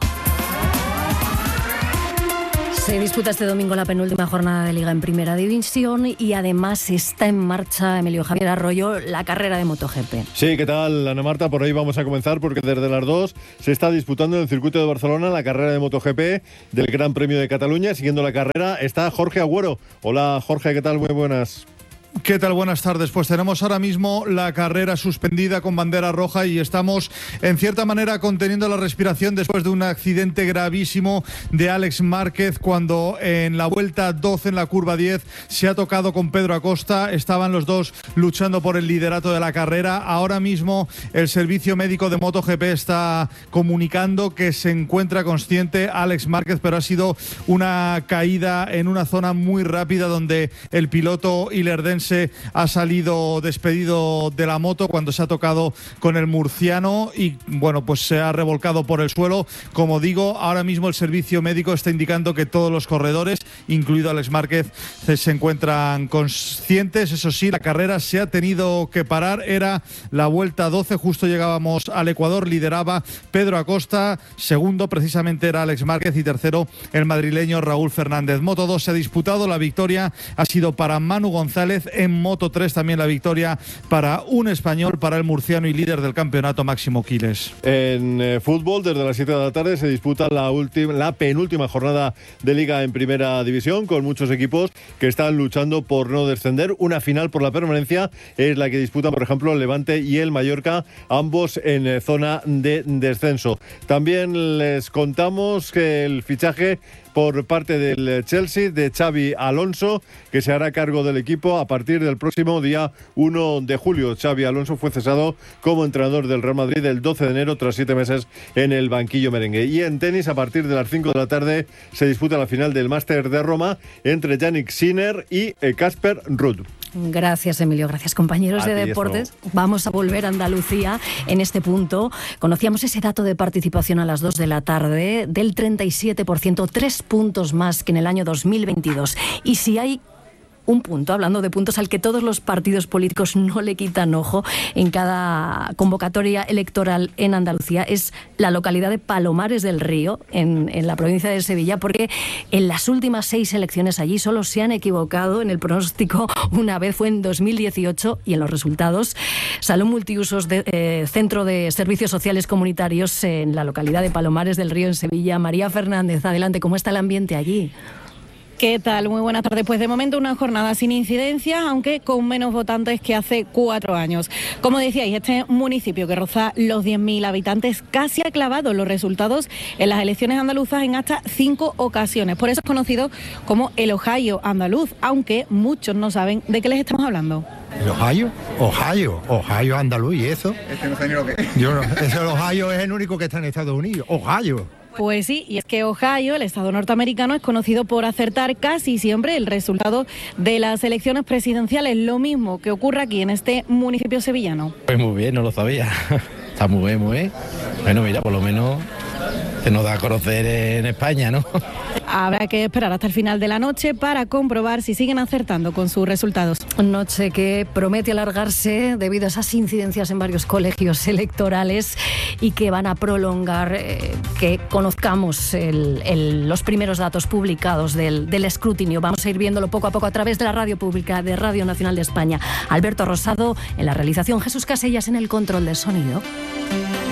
Se disputa este domingo la penúltima jornada de Liga en Primera División y además está en marcha, Emilio Javier Arroyo, la carrera de MotoGP. Sí, ¿qué tal, Ana Marta? Por ahí vamos a comenzar porque desde las dos se está disputando en el circuito de Barcelona la carrera de MotoGP del Gran Premio de Cataluña. Siguiendo la carrera está Jorge Agüero. Hola, Jorge, ¿qué tal? Muy buenas. ¿Qué tal? Buenas tardes. Pues tenemos ahora mismo la carrera suspendida con bandera roja y estamos en cierta manera conteniendo la respiración después de un accidente gravísimo de Alex Márquez cuando en la vuelta doce en la curva diez se ha tocado con Pedro Acosta. Estaban los dos luchando por el liderato de la carrera. Ahora mismo el servicio médico de MotoGP está comunicando que se encuentra consciente Alex Márquez, pero ha sido una caída en una zona muy rápida donde el piloto ilerdense ha salido despedido de la moto cuando se ha tocado con el murciano y bueno, pues se ha revolcado por el suelo. Como digo, ahora mismo el servicio médico está indicando que todos los corredores, incluido Alex Márquez, se encuentran conscientes. Eso sí, la carrera se ha tenido que parar. Era la vuelta doce, justo llegábamos al Ecuador, lideraba Pedro Acosta, segundo precisamente era Alex Márquez y tercero el madrileño Raúl Fernández. Moto dos se ha disputado, la victoria ha sido para Manu González. En Moto tres también la victoria para un español, para el murciano y líder del campeonato Máximo Quiles. En eh, fútbol, desde las siete de la tarde se disputa la, última, la penúltima jornada de Liga en Primera División, con muchos equipos que están luchando por no descender. Una final por la permanencia es la que disputan, por ejemplo, el Levante y el Mallorca, ambos en eh, zona de descenso. También les contamos que el fichaje por parte del Chelsea de Xabi Alonso, que se hará cargo del equipo a partir del próximo día uno de julio. Xabi Alonso fue cesado como entrenador del Real Madrid el doce de enero tras siete meses en el banquillo merengue. Y en tenis, a partir de las cinco de la tarde se disputa la final del Máster de Roma entre Yannick Sinner y Casper Ruud. Gracias, Emilio. Gracias, compañeros de deportes. Vamos a volver a Andalucía en este punto. Conocíamos ese dato de participación a las dos de la tarde del treinta y siete por ciento, tres puntos más que en el año dos mil veintidós. Y si hay un punto, hablando de puntos al que todos los partidos políticos no le quitan ojo en cada convocatoria electoral en Andalucía, es la localidad de Palomares del Río, en, en la provincia de Sevilla, porque en las últimas seis elecciones allí solo se han equivocado en el pronóstico una vez, fue en dos mil dieciocho, y en los resultados Salón Multiusos, de, eh, Centro de Servicios Sociales Comunitarios en la localidad de Palomares del Río, en Sevilla. María Fernández, adelante, ¿cómo está el ambiente allí? ¿Qué tal? Muy buenas tardes. Pues de momento una jornada sin incidencias, aunque con menos votantes que hace cuatro años. Como decíais, este municipio que roza los diez mil habitantes casi ha clavado los resultados en las elecciones andaluzas en hasta cinco ocasiones. Por eso es conocido como el Ohio andaluz, aunque muchos no saben de qué les estamos hablando. ¿El Ohio? Ohio, Ohio andaluz, ¿y eso? Este no sé ni lo que es. Yo no, ese Ohio es el único que está en Estados Unidos. Ohio. Pues sí, y es que Ohio, el estado norteamericano, es conocido por acertar casi siempre el resultado de las elecciones presidenciales. Lo mismo que ocurre aquí en este municipio sevillano. Pues muy bien, no lo sabía. Está muy bien, muy bien. Bueno, mira, por lo menos se nos da a conocer en España, ¿no? Habrá que esperar hasta el final de la noche para comprobar si siguen acertando con sus resultados. Noche que promete alargarse debido a esas incidencias en varios colegios electorales y que van a prolongar eh, que conozcamos el, el, los primeros datos publicados del, del escrutinio. Vamos a ir viéndolo poco a poco a través de la radio pública de Radio Nacional de España. Alberto Rosado en la realización, Jesús Casellas en el control del sonido.